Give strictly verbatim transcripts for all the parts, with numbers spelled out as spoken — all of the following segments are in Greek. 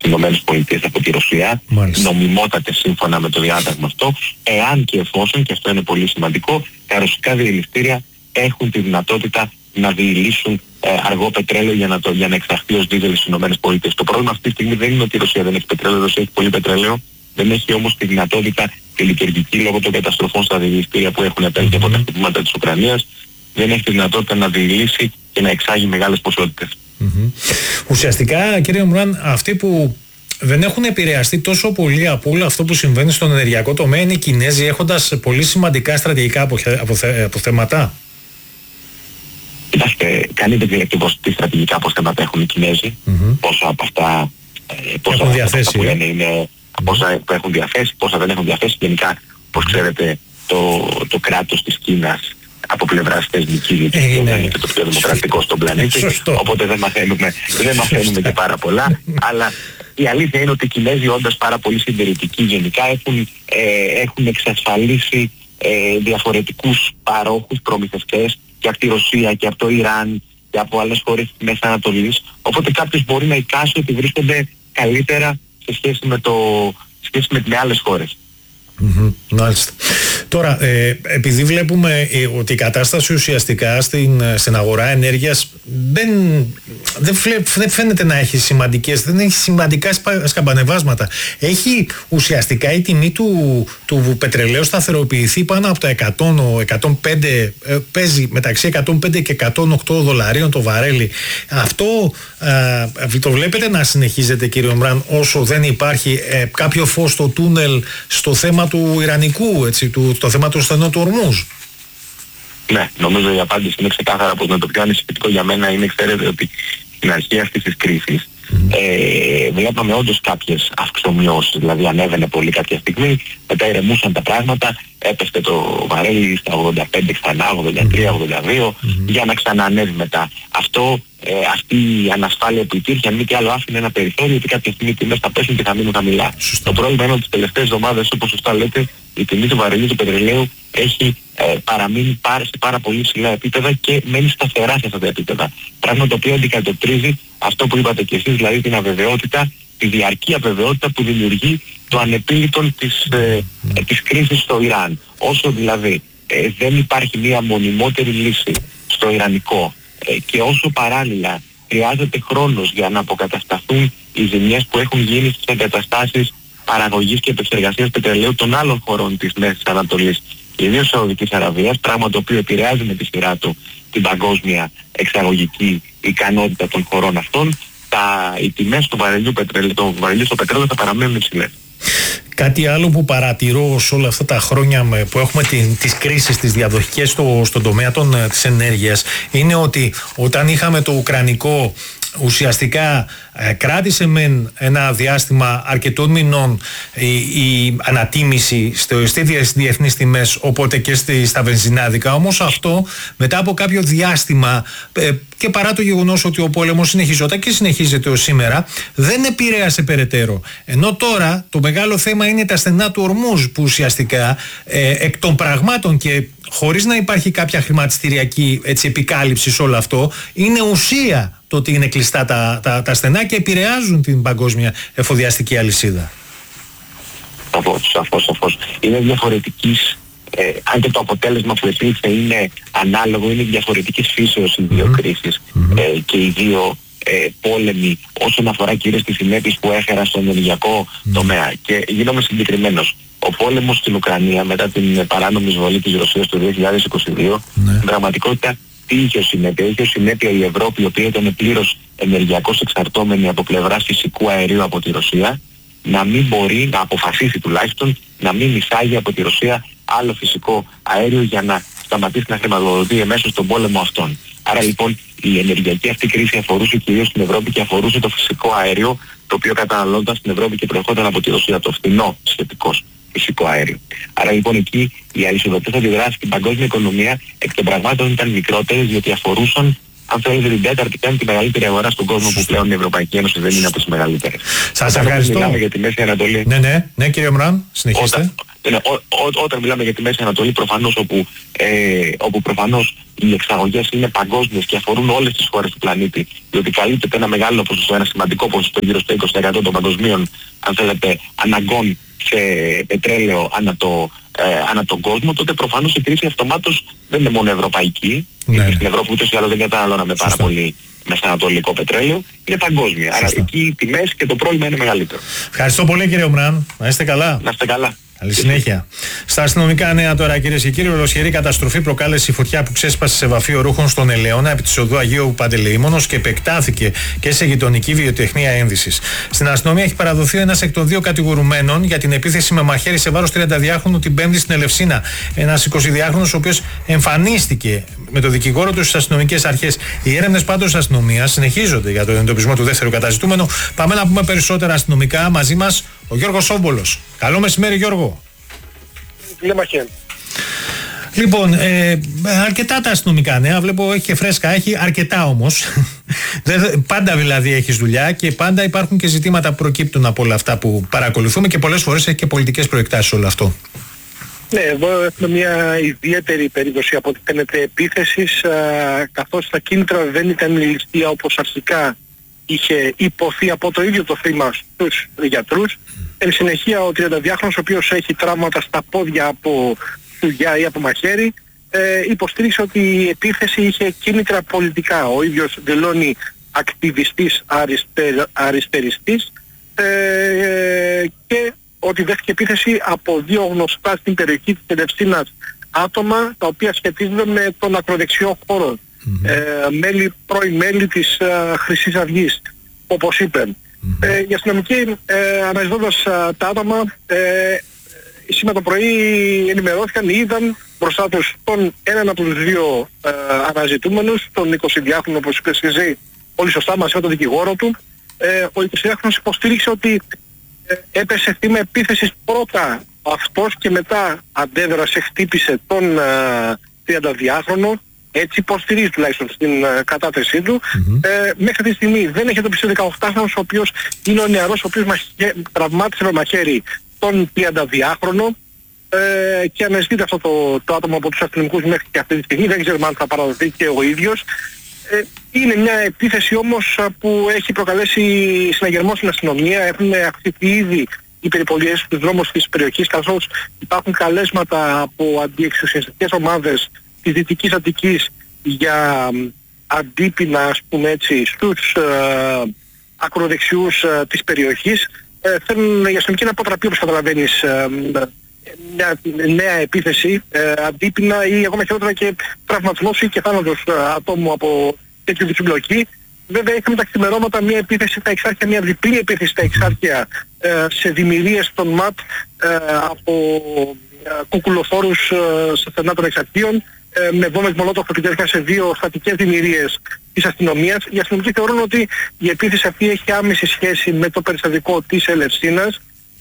Ηνωμένες Πολιτείες από τη Ρωσία, νομιμότατες σύμφωνα με το διάταγμα αυτό, εάν και εφόσον, και αυτό είναι πολύ σημαντικό, τα ρωσικά διελιστήρια έχουν τη δυνατότητα να διηλύσουν ε, αργό πετρέλαιο για να, το, για να εξαχθεί ως δίζελ στις Ηνωμένες Πολιτείες. Το πρόβλημα αυτή τη στιγμή δεν είναι ότι η Ρωσία δεν έχει πετρέλαιο, η Ρωσία έχει πολύ πετρέλαιο, δεν έχει όμως τη δυνατότητα τη λειτουργική λόγω των καταστροφών στα διελιστήρια που έχουν επέλθει mm-hmm. από τα χτυπήματα της Ουκρανίας, δεν έχει τη δυνατότητα να διηλύσει και να εξάγει μεγάλες ποσότητες. Mm-hmm. Ουσιαστικά, κύριε Μουράν, αυτοί που δεν έχουν επηρεαστεί τόσο πολύ από όλο αυτό που συμβαίνει στον ενεργειακό τομέα είναι οι Κινέζοι, έχοντας πολύ σημαντικά στρατηγικά αποθέματα. Κοιτάξτε, κανείς δεν ξέρει ακριβώς τι στρατηγικά αποθέματα έχουν οι Κινέζοι, mm-hmm. πόσα από αυτά, πόσα έχουν διαθέσει, αυτά που λένε είναι, mm-hmm. πόσα που έχουν διαθέσει, πόσα δεν έχουν διαθέσει. Γενικά, όπως ξέρετε, το, το κράτος της Κίνας από πλευράς θεσμικής γιατί είναι και το πιο δημοκρατικό στον πλανήτη, οπότε δεν μαθαίνουμε, δεν μαθαίνουμε και πάρα πολλά, αλλά η αλήθεια είναι ότι οι Κινέζοι, όντας πάρα πολύ συντηρητικοί γενικά, έχουν, ε, έχουν εξασφαλίσει ε, διαφορετικούς παρόχους προμηθευτές και από τη Ρωσία και από το Ιράν και από άλλες χώρες της Μέσης Ανατολής, οπότε κάποιος μπορεί να εικάσει ότι βρίσκονται καλύτερα σε σχέση με, το, σε σχέση με, με άλλες χώρες. Mm-hmm, μάλιστα. Τώρα, ε, επειδή βλέπουμε ε, ότι η κατάσταση ουσιαστικά στην, στην αγορά ενέργειας δεν, δεν, δεν φαίνεται να έχει σημαντικές, δεν έχει σημαντικά σκαμπανεβάσματα. Έχει ουσιαστικά η τιμή του, του πετρελαίου σταθεροποιηθεί πάνω από τα εκατό, εκατόν πέντε, ε, παίζει μεταξύ εκατόν πέντε και εκατόν οκτώ δολαρίων το βαρέλι. Αυτό ε, το βλέπετε να συνεχίζεται, κύριε Μουράν, όσο δεν υπάρχει ε, κάποιο φως στο τούνελ στο θέμα του Ιρανικού, έτσι, του, το θέμα του στενού του Ορμούζ? Ναι, νομίζω η απάντηση είναι ξεκάθαρα, πως να το πιο ανησυχητικό για μένα είναι, ξέρετε, ότι στην αρχή αυτής της κρίσης mm. ε, βλέπαμε όντως κάποιες αυξομοιώσεις, δηλαδή ανέβαινε πολύ κάποια στιγμή, μετά ηρεμούσαν τα πράγματα, έπεφτε το βαρέλι στα ογδόντα πέντε ξανά, ογδόντα τρία, ογδόντα δύο mm. για να ξαναανέβει μετά. Αυτό, ε, αυτή η ανασφάλεια που υπήρχε, αν μη τι άλλο, άφηνε ένα περιθώριο ότι κάποια στιγμή οι τιμές θα πέσουν και θα μείνουν χαμηλά. Το πρόβλημα είναι ότι τις τελευταίες εβδομάδες, όπως σωστά λέτε, η τιμή του βαρελιού του πετρελαίου έχει ε, παραμείνει πάρα, σε πάρα πολύ ψηλά επίπεδα και μένει σταθερά σε αυτά τα επίπεδα. Πράγμα το οποίο αντικατοπτρίζει αυτό που είπατε και εσείς, δηλαδή την αβεβαιότητα, τη διαρκή αβεβαιότητα που δημιουργεί το ανεπίλητον της, ε, ε, της κρίσης στο Ιράν. Όσο δηλαδή ε, δεν υπάρχει μια μονιμότερη λύση στο Ιρανικό ε, και όσο παράλληλα χρειάζεται χρόνος για να αποκατασταθούν οι ζημιές που έχουν γίνει στις εγκαταστάσεις παραγωγής και επεξεργασίας πετρελαίου των άλλων χωρών της Μέσης Ανατολής, ιδίως της Σαουδικής Αραβίας, πράγμα το οποίο επηρεάζει με τη σειρά του την παγκόσμια εξαγωγική ικανότητα των χωρών αυτών, τα, οι τιμές του βαρελιού, πετρελαίου, το βαρελιού στο πετρέλαιο θα παραμένουν υψηλές. Κάτι άλλο που παρατηρώ σε όλα αυτά τα χρόνια που έχουμε την, τις κρίσεις, τις διαδοχικές στο, στον τομέα των, της ενέργειας, είναι ότι όταν είχαμε το ουκρανικό, ουσιαστικά ε, κράτησε μεν ένα διάστημα αρκετών μηνών η, η ανατίμηση στο, στις διεθνείς τιμές, οπότε και στη, στα βενζινάδικα, όμως αυτό μετά από κάποιο διάστημα ε, και παρά το γεγονός ότι ο πόλεμος συνεχιζόταν και συνεχίζεται ως σήμερα, δεν επηρέασε περαιτέρω. Ενώ τώρα το μεγάλο θέμα είναι τα στενά του Ορμούζ, που ουσιαστικά ε, εκ των πραγμάτων και χωρίς να υπάρχει κάποια χρηματιστηριακή, έτσι, επικάλυψη σε όλο αυτό, είναι ουσία το ότι είναι κλειστά τα, τα, τα στενά και επηρεάζουν την παγκόσμια εφοδιαστική αλυσίδα. Σαφώς, σαφώς, σαφώς. Είναι διαφορετικής, ε, αν και το αποτέλεσμα που επήλθε είναι ανάλογο, είναι διαφορετικής φύσεως οι δύο mm-hmm. κρίσεις mm-hmm. Ε, και οι δύο ε, πόλεμοι όσον αφορά κυρίως τις συνέπειες που έφεραν στον ενεργειακό mm-hmm. τομέα. Και γίνομαι συγκεκριμένος. Ο πόλεμος στην Ουκρανία μετά την παράνομη εισβολή της Ρωσίας το δύο χιλιάδες είκοσι δύο, ναι. στην πραγματικότητα τι είχε ως συνέπεια? Είχε ως συνέπεια η Ευρώπη, η οποία ήταν πλήρως ενεργειακώς εξαρτώμενη από πλευράς φυσικού αερίου από τη Ρωσία, να μην μπορεί να αποφασίσει τουλάχιστον να μην εισάγει από τη Ρωσία άλλο φυσικό αέριο για να σταματήσει να χρηματοδοτεί εμέσως τον πόλεμο αυτόν. Άρα λοιπόν η ενεργειακή αυτή κρίση αφορούσε κυρίως την Ευρώπη και αφορούσε το φυσικό αέριο, το οποίο καταναλώνονταν στην Ευρώπη και προερχόταν από τη Ρωσία, το φθηνό σχετικώς φυσικό αέριο. Άρα λοιπόν εκεί οι αλυσοδοτές αντιδράσεις στην παγκόσμια οικονομία εκ των πραγμάτων ήταν μικρότερες, διότι αφορούσαν, αν θέλετε, την τέταρτη, πέμπτη μεγαλύτερη αγορά στον κόσμο, που πλέον η Ευρωπαϊκή Ένωση δεν είναι από τις μεγαλύτερες. Σας ευχαριστώ. Μιλάμε για τη Μέση Ανατολή. Ναι, ναι, ναι, κύριε Μουράν, συνεχίστε. Όταν, Είναι, ό, ό, όταν μιλάμε για τη Μέση Ανατολή, προφανώς όπου, ε, όπου προφανώς οι εξαγωγές είναι παγκόσμιες και αφορούν όλες τις χώρες του πλανήτη, διότι καλύπτεται ένα μεγάλο ποσοστό, ένα σημαντικό ποσοστό, γύρω στο είκοσι τοις εκατό των παγκοσμίων, αν θέλετε, αναγκών σε πετρέλαιο ανά, το, ε, ανά τον κόσμο, τότε προφανώς η κρίση αυτομάτως δεν είναι μόνο ευρωπαϊκή, ναι. Γιατί στην Ευρώπη ούτως ή άλλως δεν καταναλώναμε πάρα πολύ μεσανατολικό πετρέλαιο, είναι παγκόσμια. Άρα εκεί οι τιμές και το πρόβλημα είναι μεγαλύτερο. Ευχαριστώ πολύ κύριε Ομράν. Να είστε καλά. Να είστε καλά. Καλή συνέχεια. Στα αστυνομικά νέα τώρα, κυρίες και κύριοι, ολοσχερή καταστροφή προκάλεσε η φωτιά που ξέσπασε σε βαφείο ρούχων στον Ελαιώνα επί της οδού Αγίου Παντελεήμονος και επεκτάθηκε και σε γειτονική βιοτεχνία ένδυσης. Στην αστυνομία έχει παραδοθεί ένας εκ των δύο κατηγορουμένων για την επίθεση με μαχαίρι σε βάρος τριανταδιάχρονου την Πέμπτη στην Ελευσίνα. Ένας εικοσιδυάχρονος ο οποίος εμφανίστηκε με το δικηγόρο του στις αστυνομικές αρχές. Οι έρευνες πάντως της αστυνομίας συνεχίζονται για τον εντοπισμό του δεύτερου καταζητούμενου. Πάμε να πούμε περισσότερα αστυνομικά. Μαζί μας ο Γιώργος Σόμπολος. Καλό μεσημέρι, Γιώργο. Λοιπόν, ε, αρκετά τα αστυνομικά νέα. Βλέπω έχει και φρέσκα, έχει αρκετά όμως. Πάντα δηλαδή έχεις δουλειά και πάντα υπάρχουν και ζητήματα που προκύπτουν από όλα αυτά που παρακολουθούμε και πολλές φορές έχει και πολιτικές προεκτάσεις όλο αυτό. Ναι, εδώ έχουμε μια ιδιαίτερη περίπτωση από ό,τι φαίνεται επίθεσης, α, καθώς τα κίνητρα δεν ήταν ληστεία όπως αρχικά είχε υποθεί από το ίδιο το θύμα στους γιατρούς. Εν συνεχεία ο τριανταδιάχρονος, ο οποίος έχει τραύματα στα πόδια από σουγιά ή από μαχαίρι, ε, υποστήριξε ότι η επίθεση είχε κίνητρα πολιτικά. Ο ίδιος δηλώνει ακτιβιστής αριστερ, αριστεριστής ε, και ότι δέχτηκε επίθεση από δύο γνωστά στην περιοχή της Ελευσίνας άτομα, τα οποία σχετίζονται με τον ακροδεξιό χώρο. Mm-hmm. Ε, μέλη, πρώην μέλη της uh, Χρυσής Αυγής, όπως είπε. Mm-hmm. Ε, οι αστυνομικοί ε, αναζητώντας uh, τα άτομα ε, σήμερα το πρωί ενημερώθηκαν, είδαν μπροστά τους τον έναν από τους δύο uh, αναζητούμενους, τον εικοσιδυάχρονο, όπως είπε εσύ πολύ σωστά μαζί με τον δικηγόρο του. Ε, ο εικοσιδυάχρονος υποστήριξε ότι ε, έπεσε θύμα επίθεσης πρώτα αυτός και μετά αντέδρασε, χτύπησε τον uh, τριανταδιάχρονο. Έτσι υποστηρίζει τουλάχιστον στην uh, κατάθεσή του. Mm-hmm. Ε, μέχρι τη στιγμή δεν έχει εντοπιστεί ο δεκαοκτάχρονος, ο οποίος είναι ο νεαρός, ο οποίος μαχαι... τραυμάτισε με μαχαίρι τον τριανταδιάχρονο ε, και αναζητείται αυτό το, το άτομο από τους αστυνομικούς μέχρι και αυτή τη στιγμή. Δεν ξέρουμε αν θα παραδοθεί και ο ίδιος. Ε, είναι μια επίθεση όμως που έχει προκαλέσει συναγερμό στην αστυνομία. Έχουν αυξηθεί ήδη οι περιπολίες στους δρόμους της περιοχής, καθώς υπάρχουν καλέσματα από αντιεξουσιαστικές ομάδες της Δυτικής Αττικής για αντίπεινα, ας πούμε έτσι, στους ε, ακροδεξιούς ε, της περιοχής. Ε, θέλουν οι αστυνομικοί να αποτραπεί, όπως καταλαβαίνεις, ε, μια νέα επίθεση, ε, αντίπεινα ή ακόμα χειρότερα και τραυματισμός ή και θάνατος ε, ατόμου από τέτοιου είδους συμπλοκή. Βέβαια είχαμε τα ξημερώματα μια επίθεση στα Εξάρχεια, μια διπλή επίθεση στα Εξάρχεια ε, σε δημιουργίες των ΜΑΤ ε, από ε, κουκουλοφόρους ε, σε στενά των Εξαρχείων, ε, με βόμβες μολότοφ που επιτέθηκαν σε δύο στατικές δημιουργίες της αστυνομίας. Οι αστυνομικοί θεωρούν ότι η επίθεση αυτή έχει άμεση σχέση με το περιστατικό της Ελευσίνας.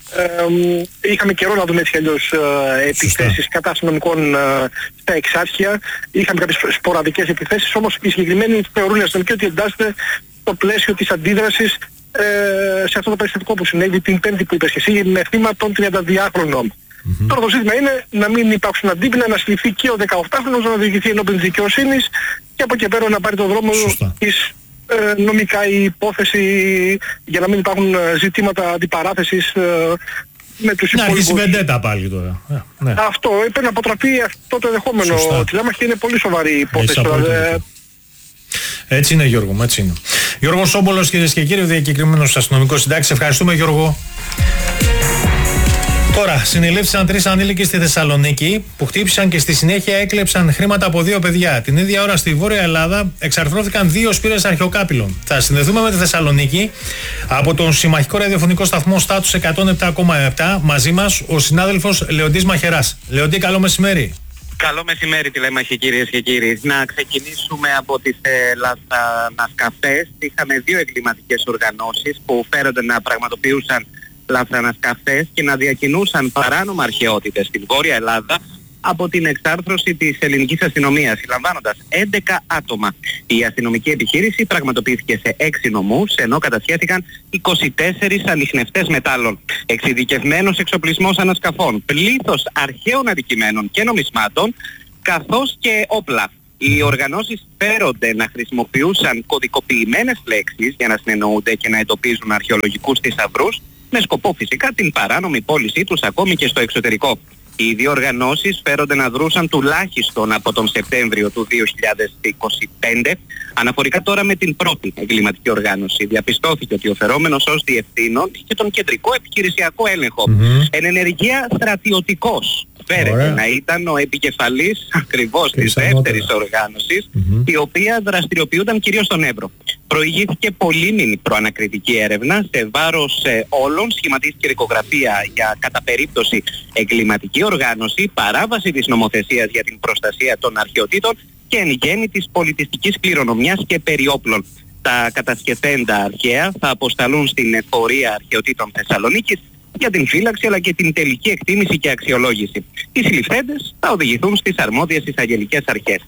Ε, είχαμε καιρό να δούμε έτσι κι αλλιώς ε, επιθέσεις κατά αστυνομικών ε, στα Εξάρχεια. Είχαμε κάποιες σποραδικές επιθέσεις, όμως οι συγκεκριμένοι θεωρούν οι αστυνομικοί ότι εντάσσεται στο πλαίσιο της αντίδρασης ε, σε αυτό το περιστατικό που συνέβη την Πέμπτη που είπες και εσύ, με θύμα των τριανταδιάχρονων. Mm-hmm. Τώρα το ζήτημα είναι να μην υπάρξουν αντίπεινα, να συλληφθεί και ο δεκαοκτάχρονος, να διηγηθεί ενώπιον της δικαιοσύνης και από εκεί πέρα να πάρει τον δρόμο της ε, νομικά η υπόθεση, για να μην υπάρχουν ζητήματα αντιπαράθεσης ε, με τους υπόλοιπους. Να αρχίσει βεντέτα πάλι τώρα. Ε, ναι. Αυτό πρέπει να αποτραπεί αυτό το ενδεχόμενο. Τη λέμε και είναι πολύ σοβαρή η υπόθεση. Ε, έτσι είναι, Γιώργο μου, έτσι είναι. Γιώργος Σόμπολος, κυρίες και κύριοι, διακεκριμένος αστυνομικός συντάξης. Ευχαριστούμε, Γιώργο. Τώρα, συνελήφθησαν τρεις ανήλικοι στη Θεσσαλονίκη που χτύπησαν και στη συνέχεια έκλεψαν χρήματα από δύο παιδιά. Την ίδια ώρα στη Βόρεια Ελλάδα εξαρθρώθηκαν δύο σπήρες αρχαιοκάπηλων. Θα συνδεθούμε με τη Θεσσαλονίκη από τον συμμαχικό ραδιοφωνικό σταθμό Στάτους εκατόν επτά κόμμα επτά. Μαζί μας ο συνάδελφος Λεοντής Μαχεράς. Λεοντή, καλό μεσημέρι. Καλό μεσημέρι, τηλέμαχοι, κυρίες και κύριοι. Να ξεκινήσουμε από τις ε, λαθρανασκαφές. Είχαμε δύο εγκληματικές οργανώσεις που φέρονται να πραγματοποιούσαν λαθρανασκαφές και να διακινούσαν παράνομα αρχαιότητες στην Βόρεια Ελλάδα από την εξάρθρωση της ελληνικής αστυνομίας, συλλαμβάνοντας έντεκα άτομα. Η αστυνομική επιχείρηση πραγματοποιήθηκε σε έξι νομούς, ενώ κατασχέθηκαν είκοσι τέσσερις ανιχνευτές μετάλλων, εξειδικευμένος εξοπλισμός ανασκαφών, πλήθος αρχαίων αντικειμένων και νομισμάτων, καθώς και όπλα. Οι οργανώσεις φέρονται να χρησιμοποιούσαν κωδικοποιημένες λέξεις για να συνεννοούνται και να εντοπίζουν αρχαιολογικούς θησαυρούς, με σκοπό φυσικά την παράνομη πώλησή τους ακόμη και στο εξωτερικό. Οι δύο οργανώσεις φέρονται να δρούσαν τουλάχιστον από τον Σεπτέμβριο του δύο χιλιάδες είκοσι πέντε. Αναφορικά τώρα με την πρώτη εγκληματική οργάνωση, διαπιστώθηκε ότι ο φερόμενος ως διευθύνων είχε τον κεντρικό επιχειρησιακό έλεγχο. Mm-hmm. Εν ενεργεία στρατιωτικός. Φέρεται να ήταν ο επικεφαλής ακριβώς της δεύτερης οργάνωσης, mm-hmm. η οποία δραστηριοποιούνταν κυρίως στον Εύρο. Προηγήθηκε πολύμηνη προανακριτική έρευνα σε βάρος ε, όλων, σχηματίστηκε δικογραφία για κατά περίπτωση εγκληματική οργάνωση, παράβαση της νομοθεσίας για την προστασία των αρχαιοτήτων και εν γέννη της πολιτιστικής κληρονομιάς και περιόπλων. Τα κατασχεθέντα αρχαία θα αποσταλούν στην Εφορία Αρχαιοτήτων Θεσσαλονίκης για την φύλαξη αλλά και την τελική εκτίμηση και αξιολόγηση. Οι συλληφθέντες θα οδηγηθούν στις αρμόδιες εισαγγελικές αρχές.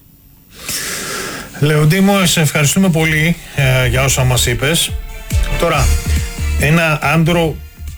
Λεοντίμο, σε ευχαριστούμε πολύ ε, για όσα μας είπες. Τώρα, ένα άντρο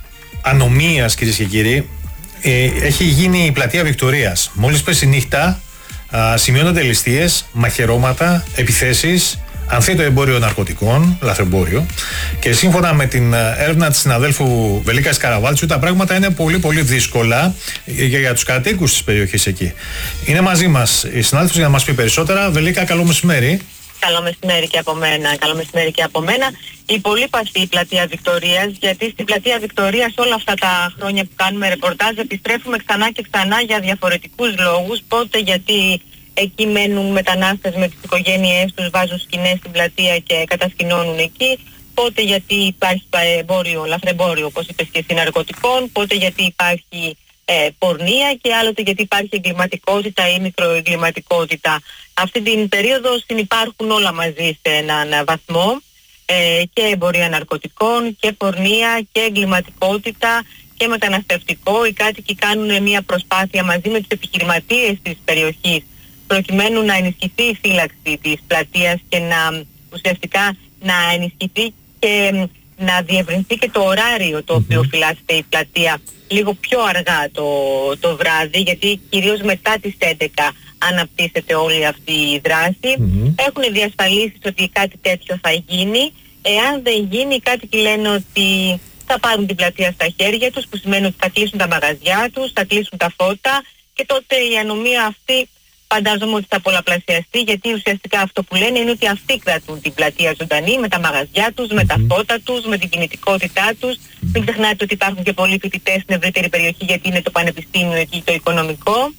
ανομίας, κυρίες και κύριοι, ε, έχει γίνει η πλατεία Βικτωρίας. Μόλις πέσει νύχτα, ε, σημειώνονται ληστείες, μαχαιρώματα, επιθέσεις, ανθέτο εμπόριο ναρκωτικών, λαθρεμπόριο, και σύμφωνα με την έρευνα της συναδέλφου Βελίκας Καραβάλτσου, τα πράγματα είναι πολύ πολύ δύσκολα για, για τους κατοίκους της περιοχής εκεί. Είναι μαζί μας η συνάδελφος για να μας πει περισσότερα. Βελίκα, καλό μεσημέρι. Καλό μεσημέρι και από μένα. Καλό μεσημέρι και από μένα. Η πολύ παστή πλατεία Βικτωρίας, γιατί στην πλατεία Βικτωρίας όλα αυτά τα χρόνια που κάνουμε ρεπορτάζ επιστρέφουμε ξανά και ξανά για διαφορετικούς λόγους. Πότε γιατί εκεί μένουν μετανάστες με τις οικογένειές τους, βάζουν σκηνές στην πλατεία και κατασκηνώνουν εκεί. Πότε γιατί υπάρχει εμπόριο, λαθρεμπόριο, όπως είπες και εσύ, ναρκωτικών. Πότε γιατί υπάρχει ε, πορνεία και άλλοτε γιατί υπάρχει εγκληματικότητα ή μικροεγκληματικότητα. Αυτή την περίοδο συνυπάρχουν όλα μαζί σε έναν βαθμό, ε, και εμπορία ναρκωτικών και πορνεία και εγκληματικότητα και μεταναστευτικό. Οι κάτοικοι κάνουν μια προσπάθεια μαζί με τους επιχειρηματίες της περιοχής προκειμένου να ενισχυθεί η φύλαξη της πλατείας και να ουσιαστικά να ενισχυθεί και να διευρυνθεί και το ωράριο το οποίο mm-hmm. φυλάσσεται η πλατεία λίγο πιο αργά το, το βράδυ, γιατί κυρίως μετά τις έντεκα αναπτύσσεται όλη αυτή η δράση. Mm-hmm. Έχουν διασφαλίσει ότι κάτι τέτοιο θα γίνει. Εάν δεν γίνει, οι κάτοικοι λένε ότι θα πάρουν την πλατεία στα χέρια τους, που σημαίνει ότι θα κλείσουν τα μαγαζιά τους, θα κλείσουν τα φώτα, και τότε η ανομία αυτή φαντάζομαι ότι θα πολλαπλασιαστεί, γιατί ουσιαστικά αυτό που λένε είναι ότι αυτοί κρατούν την πλατεία ζωντανή με τα μαγαζιά τους, με τα φώτα τους, με την κινητικότητά τους. Μην ξεχνάτε ότι υπάρχουν και πολλοί φοιτητές στην ευρύτερη περιοχή, γιατί είναι το πανεπιστήμιο εκεί, το οικονομικό.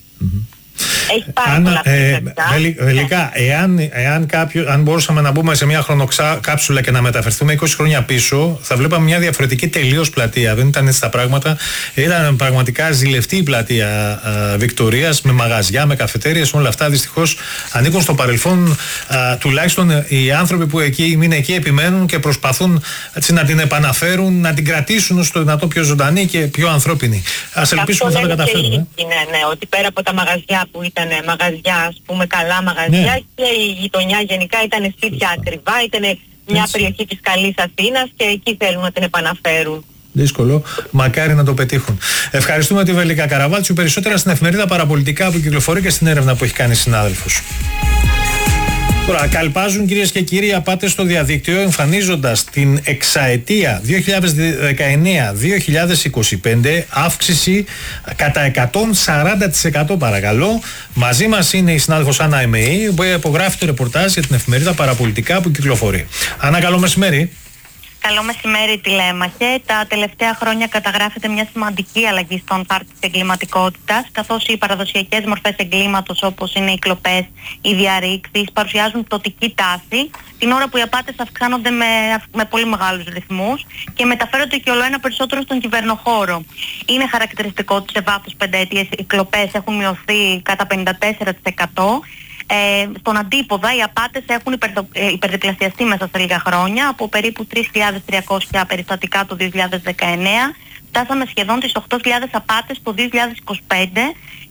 Έχει πάρα πολλά Βελικά, εάν, εάν, κάποιο, αν μπορούσαμε να μπούμε σε μια χρονοκάψουλα και να μεταφερθούμε είκοσι χρόνια πίσω, θα βλέπαμε μια διαφορετική τελείως πλατεία. Δεν ήταν έτσι τα πράγματα. Ήταν πραγματικά ζηλευτή η πλατεία α, Βικτωρίας, με μαγαζιά, με καφετέριες, όλα αυτά δυστυχώς ανήκουν στο παρελθόν. Α, τουλάχιστον οι άνθρωποι που εκεί, είναι εκεί επιμένουν και προσπαθούν έτσι, να την επαναφέρουν, να την κρατήσουν όσο το δυνατόν πιο ζωντανή και πιο ανθρώπινη. Ας ελπίσουμε ότι θα τα καταφέρουμε. Ναι, ναι, ότι πέρα από τα μαγαζιά που ήταν μαγαζιά, ας πούμε, καλά μαγαζιά, ναι, και η γειτονιά γενικά ήταν σπίτια ακριβά, ήταν μια Έτσι. περιοχή της καλής Αθήνας και εκεί θέλουν να την επαναφέρουν. Δύσκολο, μακάρι να το πετύχουν. Ευχαριστούμε τη Βελίκα Καραβάλτσου. Περισσότερα στην εφημερίδα Παραπολιτικά που κυκλοφορεί και στην έρευνα που έχει κάνει συνάδελφος. Τώρα, καλπάζουν κυρίες και κύριοι απάτες στο διαδίκτυο, εμφανίζοντας την εξαετία δύο χιλιάδες δεκαεννέα με δύο χιλιάδες είκοσι πέντε αύξηση κατά εκατόν σαράντα τοις εκατό, παρακαλώ. Μαζί μας είναι η συνάδελφος Άννα Εμεή, που υπογράφει το ρεπορτάζ για την εφημερίδα Παραπολιτικά που κυκλοφορεί. Άννα, καλό μεσημέρι. Καλό μεσημέρι, τηλέμαχε. Τα τελευταία χρόνια καταγράφεται μια σημαντική αλλαγή στον χάρτη της εγκληματικότητας, καθώς οι παραδοσιακές μορφές εγκλήματος, όπως είναι οι κλοπές, οι διαρρήξεις, παρουσιάζουν πτωτική τάση, την ώρα που οι απάτες αυξάνονται με, με πολύ μεγάλους ρυθμούς και μεταφέρονται και ολοένα περισσότερο στον κυβερνοχώρο. Είναι χαρακτηριστικό ότι σε βάθος πενταετίες οι κλοπές έχουν μειωθεί κατά πενήντα τέσσερα τοις εκατό. Ε, στον αντίποδα, οι απάτες έχουν υπερδο, ε, υπερδιπλασιαστεί μέσα σε λίγα χρόνια, από περίπου τρεις χιλιάδες τριακόσια περιστατικά το δύο χιλιάδες δεκαεννέα, φτάσαμε σχεδόν τις οκτώ χιλιάδες απάτες το δύο χιλιάδες είκοσι πέντε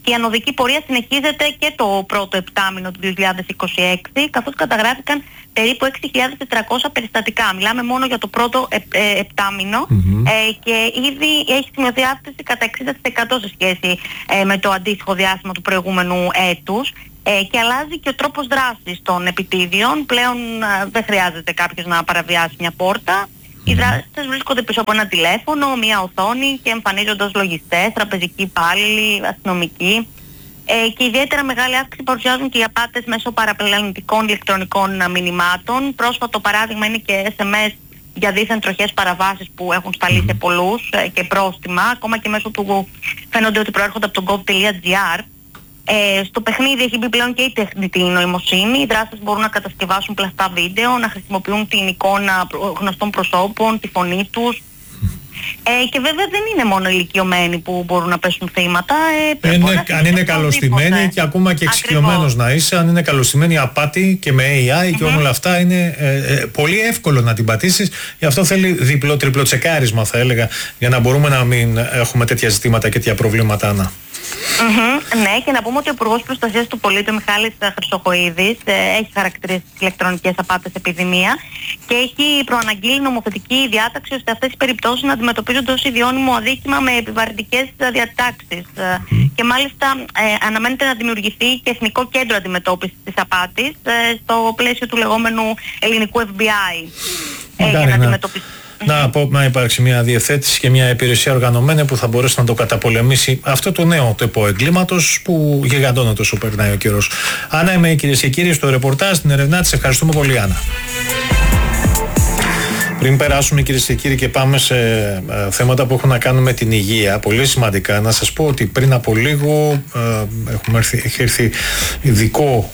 Και η ανωδική πορεία συνεχίζεται και το πρώτο επτάμηνο του δύο χιλιάδες είκοσι έξι, καθώς καταγράφηκαν περίπου έξι χιλιάδες τετρακόσια περιστατικά. Μιλάμε μόνο για το πρώτο ε, ε, επτάμηνο mm-hmm. ε, και ήδη έχει σημειωθεί αύξηση κατά εξήντα τοις εκατό σε σχέση ε, με το αντίστοιχο διάστημα του προηγούμενου έτους. Ε, και αλλάζει και ο τρόπος δράσης των επιτίδιων. Πλέον ε, δεν χρειάζεται κάποιος να παραβιάσει μια πόρτα. Mm-hmm. Οι δράστες βρίσκονται πίσω από ένα τηλέφωνο, μια οθόνη και εμφανίζονται ως λογιστές, τραπεζικοί υπάλληλοι, αστυνομικοί. Ε, και ιδιαίτερα μεγάλη αύξηση παρουσιάζουν και οι απάτες μέσω παραπλανητικών ηλεκτρονικών μηνυμάτων. Πρόσφατο παράδειγμα είναι και ες εμ ες για δίθεν τροχές παραβάσεις που έχουν σταλεί mm-hmm. σε πολλούς ε, και πρόστιμα, ακόμα και μέσω του φαίνονται ότι προέρχονται από το gov.gr. Ε, στο παιχνίδι έχει μπει πλέον και η τεχνητή νοημοσύνη. Οι δράστες μπορούν να κατασκευάσουν πλαστά βίντεο, να χρησιμοποιούν την εικόνα γνωστών προσώπων, τη φωνή τους. Ε, και βέβαια δεν είναι μόνο ηλικιωμένοι που μπορούν να πέσουν θύματα. Ε, είναι, αν είναι καλωστημένοι και ακόμα και εξοικειωμένος να είσαι, αν είναι καλωστημένοι απάτη και με έι άι mm-hmm. και όλα αυτά είναι ε, ε, πολύ εύκολο να την πατήσεις. Γι' αυτό θέλει διπλό, τριπλό τσεκάρισμα θα έλεγα, για να μπορούμε να μην έχουμε τέτοια ζητήματα και τέτοια προβλήματα. Να. Mm-hmm, ναι, και να πούμε ότι ο Υπουργός Προστασίας του Πολίτη, ο Μιχάλης Χρυσοχοΐδης, ε, έχει χαρακτηρίσει τις ηλεκτρονικές απάτες επιδημία και έχει προαναγγείλει νομοθετική διάταξη ώστε αυτές οι περιπτώσεις να αντιμετωπίζονται ως ιδιώνυμο αδίκημα με επιβαρυντικές διατάξεις. Mm-hmm. Και μάλιστα ε, αναμένεται να δημιουργηθεί και Εθνικό Κέντρο Αντιμετώπισης της Απάτης ε, στο πλαίσιο του λεγόμενου ελληνικού εφ μπι άι ε, για να αντιμετωπιστεί. Να, πω, να υπάρξει μια διευθέτηση και μια υπηρεσία οργανωμένη που θα μπορέσει να το καταπολεμήσει αυτό το νέο τύπο εγκλήματος που γιγαντώνεται όσο περνάει ο καιρός. Άννα, είμαι, κυρίες και κύριοι, στο ρεπορτάζ, την ερευνά της. Ευχαριστούμε πολύ, Άννα. Πριν περάσουμε, κυρίες και κύριοι, και πάμε σε ε, θέματα που έχουν να κάνουν με την υγεία, πολύ σημαντικά, να σας πω ότι πριν από λίγο ε, έχουμε έρθει, έχει έρθει ειδικό,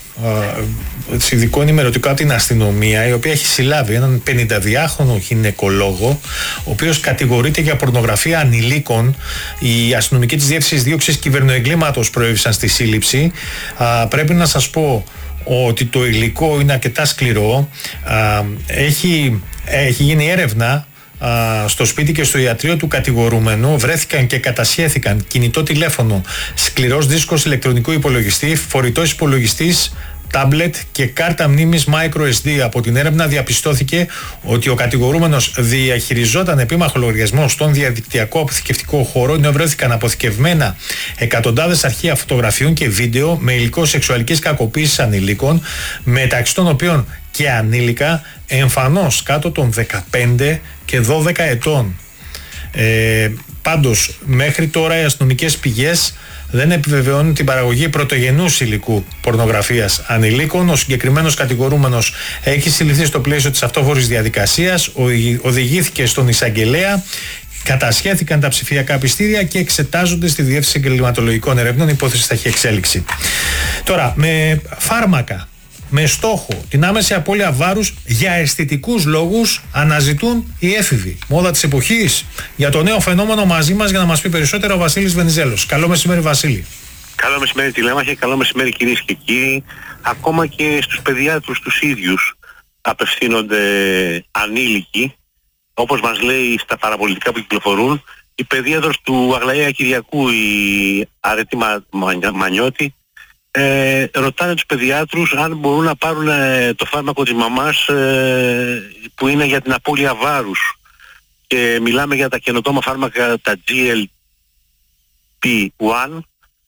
ε, ειδικό ενημερωτικό από την αστυνομία, η οποία έχει συλλάβει έναν πενηνταδυάχρονο γυναικολόγο, ο οποίος κατηγορείται για πορνογραφία ανηλίκων. Οι αστυνομικοί της Διεύθυνσης Δίωξης Κυβερνοεγκλήματος προέβησαν στη σύλληψη. Ε, πρέπει να σας πω ότι το υλικό είναι αρκετά σκληρό. Ε, έχει Έχει γίνει έρευνα α, στο σπίτι και στο ιατρείο του κατηγορούμενου. Βρέθηκαν και κατασχέθηκαν κινητό τηλέφωνο, σκληρός δίσκος ηλεκτρονικού υπολογιστή, φορητός υπολογιστής, τάμπλετ και κάρτα μνήμης microSD. Από την έρευνα διαπιστώθηκε ότι ο κατηγορούμενος διαχειριζόταν επίμαχο λογαριασμό στον διαδικτυακό αποθηκευτικό χώρο, ενώ βρέθηκαν αποθηκευμένα εκατοντάδες αρχεία φωτογραφιών και βίντεο με υλικό σεξουαλικής κακοποίησης ανηλίκων, μεταξύ των οποίων και ανήλικα εμφανώς κάτω των δεκαπέντε και δώδεκα ετών. Ε, πάντως μέχρι τώρα οι αστυνομικές πηγές δεν επιβεβαιώνουν την παραγωγή πρωτογενούς υλικού πορνογραφίας ανηλίκων. Ο συγκεκριμένος κατηγορούμενος έχει συλληφθεί στο πλαίσιο της αυτόφορης διαδικασίας, οδηγήθηκε στον εισαγγελέα, κατασχέθηκαν τα ψηφιακά πιστήρια και εξετάζονται στη Διεύθυνση Εγκληματολογικών Ερευνών. Η υπόθεση θα έχει εξέλιξη. Τώρα, με φάρμακα με στόχο την άμεση απώλεια βάρους για αισθητικούς λόγους αναζητούν οι έφηβοι. Μόδα της εποχής. Για το νέο φαινόμενο μαζί μας για να μας πει περισσότερο ο Βασίλης Βενιζέλος. Καλό μεσημέρι, Βασίλη. Καλό μεσημέρι, τηλέμαχε. Καλό μεσημέρι, κυρίες και κύριοι. Ακόμα και στους παιδιάτρους τους ίδιους απευθύνονται ανήλικοι. Όπως μας λέει στα παραπολιτικά που κυκλοφορούν, η παιδίατρος του Αγλαία Κυριακού, η Αρέτη Μανιώτη, Ε, ρωτάνε τους παιδιάτρους αν μπορούν να πάρουν ε, το φάρμακο της μαμάς ε, που είναι για την απώλεια βάρους, και μιλάμε για τα καινοτόμα φάρμακα, τα τζι ελ πι ένα,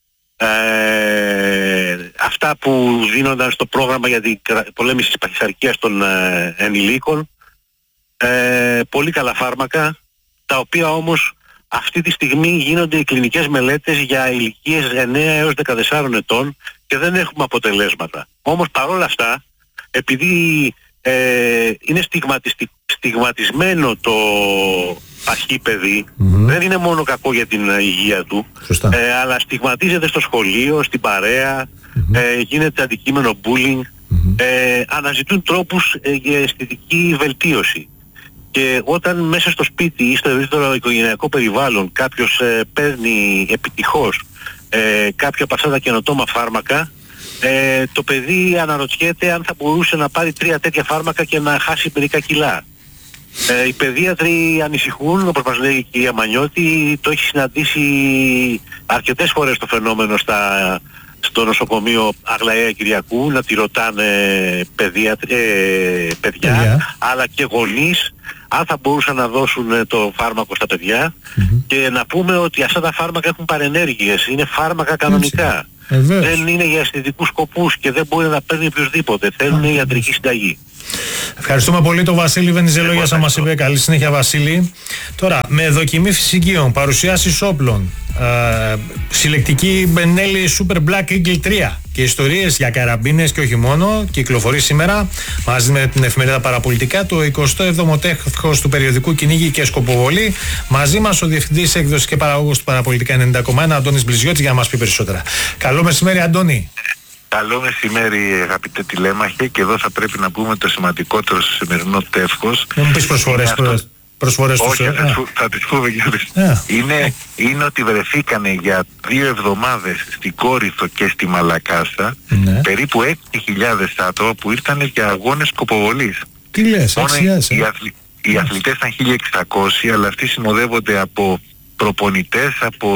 ε, αυτά που δίνονταν στο πρόγραμμα για την πολέμηση της παχυσαρκίας των ε, ενηλίκων. Ε, πολύ καλά φάρμακα, τα οποία όμως αυτή τη στιγμή γίνονται οι κλινικές μελέτες για ηλικίες εννέα έως δεκατέσσερα ετών και δεν έχουμε αποτελέσματα. Όμως παρόλα αυτά, επειδή ε, είναι στιγματισμένο το παχύ παιδί, mm-hmm. δεν είναι μόνο κακό για την υγεία του, ε, αλλά στιγματίζεται στο σχολείο, στην παρέα, mm-hmm. ε, γίνεται αντικείμενο bullying, mm-hmm. ε, αναζητούν τρόπους ε, για αισθητική βελτίωση. Και όταν μέσα στο σπίτι ή στο ευρύτερο οικογενειακό περιβάλλον κάποιος ε, παίρνει επιτυχώς ε, κάποια από αυτά τα καινοτόμα φάρμακα, ε, το παιδί αναρωτιέται αν θα μπορούσε να πάρει τρία τέτοια φάρμακα και να χάσει μερικά κιλά. Ε, οι παιδίατροι ανησυχούν, όπως μας λέει η κυρία Μανιώτη, το έχει συναντήσει αρκετές φορές το φαινόμενο στα, στο νοσοκομείο Αγλαία Κυριακού, να τη ρωτάνε παιδίατροι, ε, παιδιά, παιδιά, αλλά και γονείς, αν θα μπορούσαν να δώσουν το φάρμακο στα παιδιά. Mm-hmm. Και να πούμε ότι αυτά τα φάρμακα έχουν παρενέργειες, είναι φάρμακα κανονικά. Ε, δεν είναι για αισθητικούς σκοπούς και δεν μπορεί να παίρνει οποιοδήποτε. Θέλουν η ιατρική συνταγή. Ευχαριστούμε πολύ τον Βασίλη Βενιζέλο για όσα μας είπε. Καλή συνέχεια, Βασίλη. Τώρα, με δοκιμή φυσικίων, παρουσιάσεις όπλων, ε, συλλεκτική Μπενέλη Super Black Eagle τρία και ιστορίες για καραμπίνες και όχι μόνο, κυκλοφορεί σήμερα μαζί με την εφημερίδα Παραπολιτικά το εικοστό έβδομο τέχος του περιοδικού Κυνήγι και Σκοποβολή. Μαζί μας ο διευθυντής έκδοσης και παραγωγός του Παραπολιτικά ενενήντα κόμμα ένα, Αντώνης Μπλιζιώτης, για να μας πει περισσότερα. Καλό μεσημέρι, Αντώνη. Καλό μεσημέρι, αγαπητέ τηλέμαχε, και εδώ θα πρέπει να πούμε το σημαντικότερο στο σημερινό τεύχος. Δεν μου πεις προσφορές, αυτό... προσφορές Όχι, τους, θα, ε, θα τις πούμε για yeah. είναι, είναι ότι βρεθήκανε για δύο εβδομάδες στην Κόρινθο και στη Μαλακάσα yeah. περίπου έξι χιλιάδες άτομα που ήρθαν για αγώνες σκοποβολής. Τι λες, αξιάζει. Οι, αθλη, οι αθλητές ήταν χίλια εξακόσιοι, αλλά αυτοί συνοδεύονται από προπονητές, από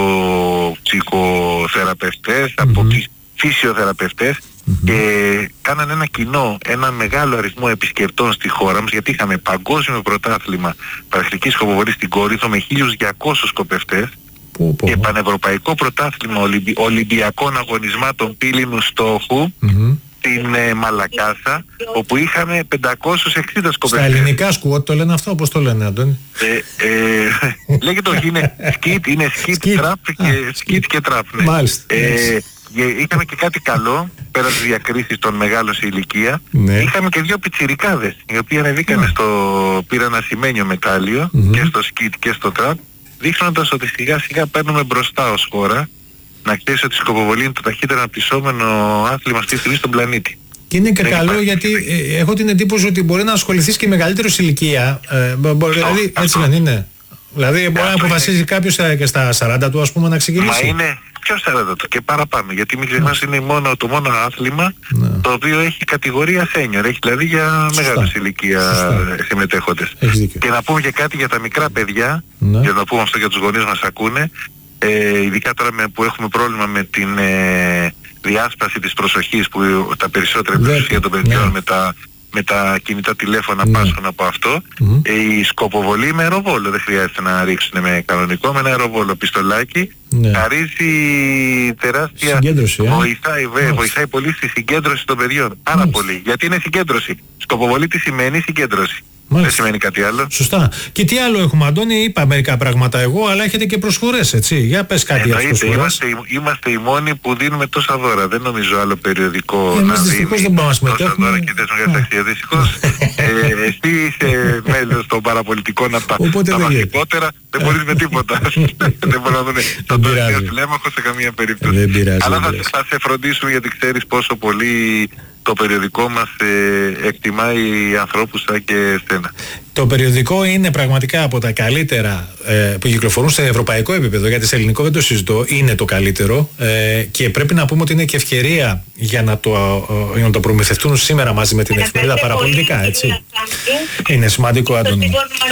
ψυχοθεραπευτές, mm-hmm. από φυσιοθεραπευτές mm-hmm. και κάνανε ένα κοινό, ένα μεγάλο αριθμό επισκεπτών στη χώρα μας, γιατί είχαμε παγκόσμιο πρωτάθλημα παραθλητικής σκοποβολής στην Κόρινθο με χίλιους διακόσιους σκοπευτές πω, πω. και πανευρωπαϊκό πρωτάθλημα Ολυμπι... Ολυμπιακών αγωνισμάτων πύληνου στόχου mm-hmm. στην ε, Μαλακάσα, όπου είχαμε πεντακόσιους εξήντα σκοπευτές. Στα ελληνικά σκουότ το λένε αυτό, όπως το λένε, Αντώνη? Ε, ε, λέγεται ότι είναι σκιτ, είναι σκιτ, τραπ και σκιτ και τραπ. Ναι. Μάλιστα. Ε, είχαμε και κάτι καλό, πέρα τις διακρίσεις των μεγάλων σε ηλικία. Ναι. Είχαμε και δύο πιτσιρικάδες, οι οποίοι ανεβήκανε στο, πήραν ασημένιο μετάλλιο mm-hmm. και στο σκιτ και στο τραπ, δείχνοντας ότι σιγά σιγά παίρνουμε μπροστά ως χώρα. Να ξέρεις ότι η σκοποβολή είναι το ταχύτερα αναπτυσσόμενο άθλημα αυτή τη στιγμή στον πλανήτη. Και είναι και καλό γιατί ε, έχω την εντύπωση ότι μπορεί να ασχοληθείς και μεγαλύτερος ηλικία. Ε, μπορεί, δηλαδή, έτσι δεν είναι? Δηλαδή μπορεί να αποφασίζει είναι... κάποιος και στα σαράντα του, ας πούμε, να ξεκινήσει. Μα είναι πιο σαράντα του και παραπάνω. Γιατί μην ξεχνάς είναι μόνο, το μόνο άθλημα ναι. το οποίο έχει κατηγορία senior. Έχει δηλαδή για μεγάλη ηλικία συμμετέχοντες. Και να πούμε και κάτι για τα μικρά παιδιά, ναι. για να πούμε αυτό για τους γονείς μας ακούνε. Ε, ειδικά τώρα με, που έχουμε πρόβλημα με την ε, διάσπαση της προσοχής, που τα περισσότερα προσοχή των παιδιών ναι. με, τα, με τα κινητά τηλέφωνα ναι. πάσχουν από αυτό. Mm-hmm. Ε, η σκοποβολή με αεροβόλο, δεν χρειάζεται να ρίξουν με κανονικό, με ένα αεροβόλο πιστολάκι. Ναι. Χαρίζει τεράστια, βοηθάει, βε, βοηθάει πολύ στη συγκέντρωση των παιδιών. Πάρα πολύ. Γιατί είναι συγκέντρωση. Σκοποβολή τι σημαίνει? Συγκέντρωση. Μάλιστα. Δεν σημαίνει κάτι άλλο. Σωστά. Και τι άλλο έχουμε, Αντώνη? Είπα μερικά πράγματα εγώ, αλλά έχετε και προσφορές, έτσι. Για πες κάτι για τις προσφορές. Είμαστε, είμαστε οι μόνοι που δίνουμε τόσα δώρα. Δεν νομίζω άλλο περιοδικό Εμείς να δυστυχώς δεν πάμε να συμμετέχουμε. Τόσα δώρα και δέσμες αξία. Δυστυχώς ε, εσύ είσαι μέλος των παραπολιτικών από τα, τα μαθηκότερα. Δεν μπορείς με τίποτα. Δεν μπορεί να δουν τον τελευταίο τηλέμαχο σε καμία περίπτωση. Δεν πειράζει, αλλά θα, θα σε φροντίσουμε, γιατί ξέρεις πόσο πολύ το περιοδικό μας ε, εκτιμάει ανθρώπους σαν και εσένα. Το περιοδικό είναι πραγματικά από τα καλύτερα ε, που κυκλοφορούν σε ευρωπαϊκό επίπεδο, γιατί σε ελληνικό δεν το συζητώ, είναι το καλύτερο ε, και πρέπει να πούμε ότι είναι και ευκαιρία για να το, ε, για να το προμηθευτούν σήμερα μαζί με την εφημερίδα Παραπολιτικά, έτσι. Είναι σημαντικό, Άντωνη.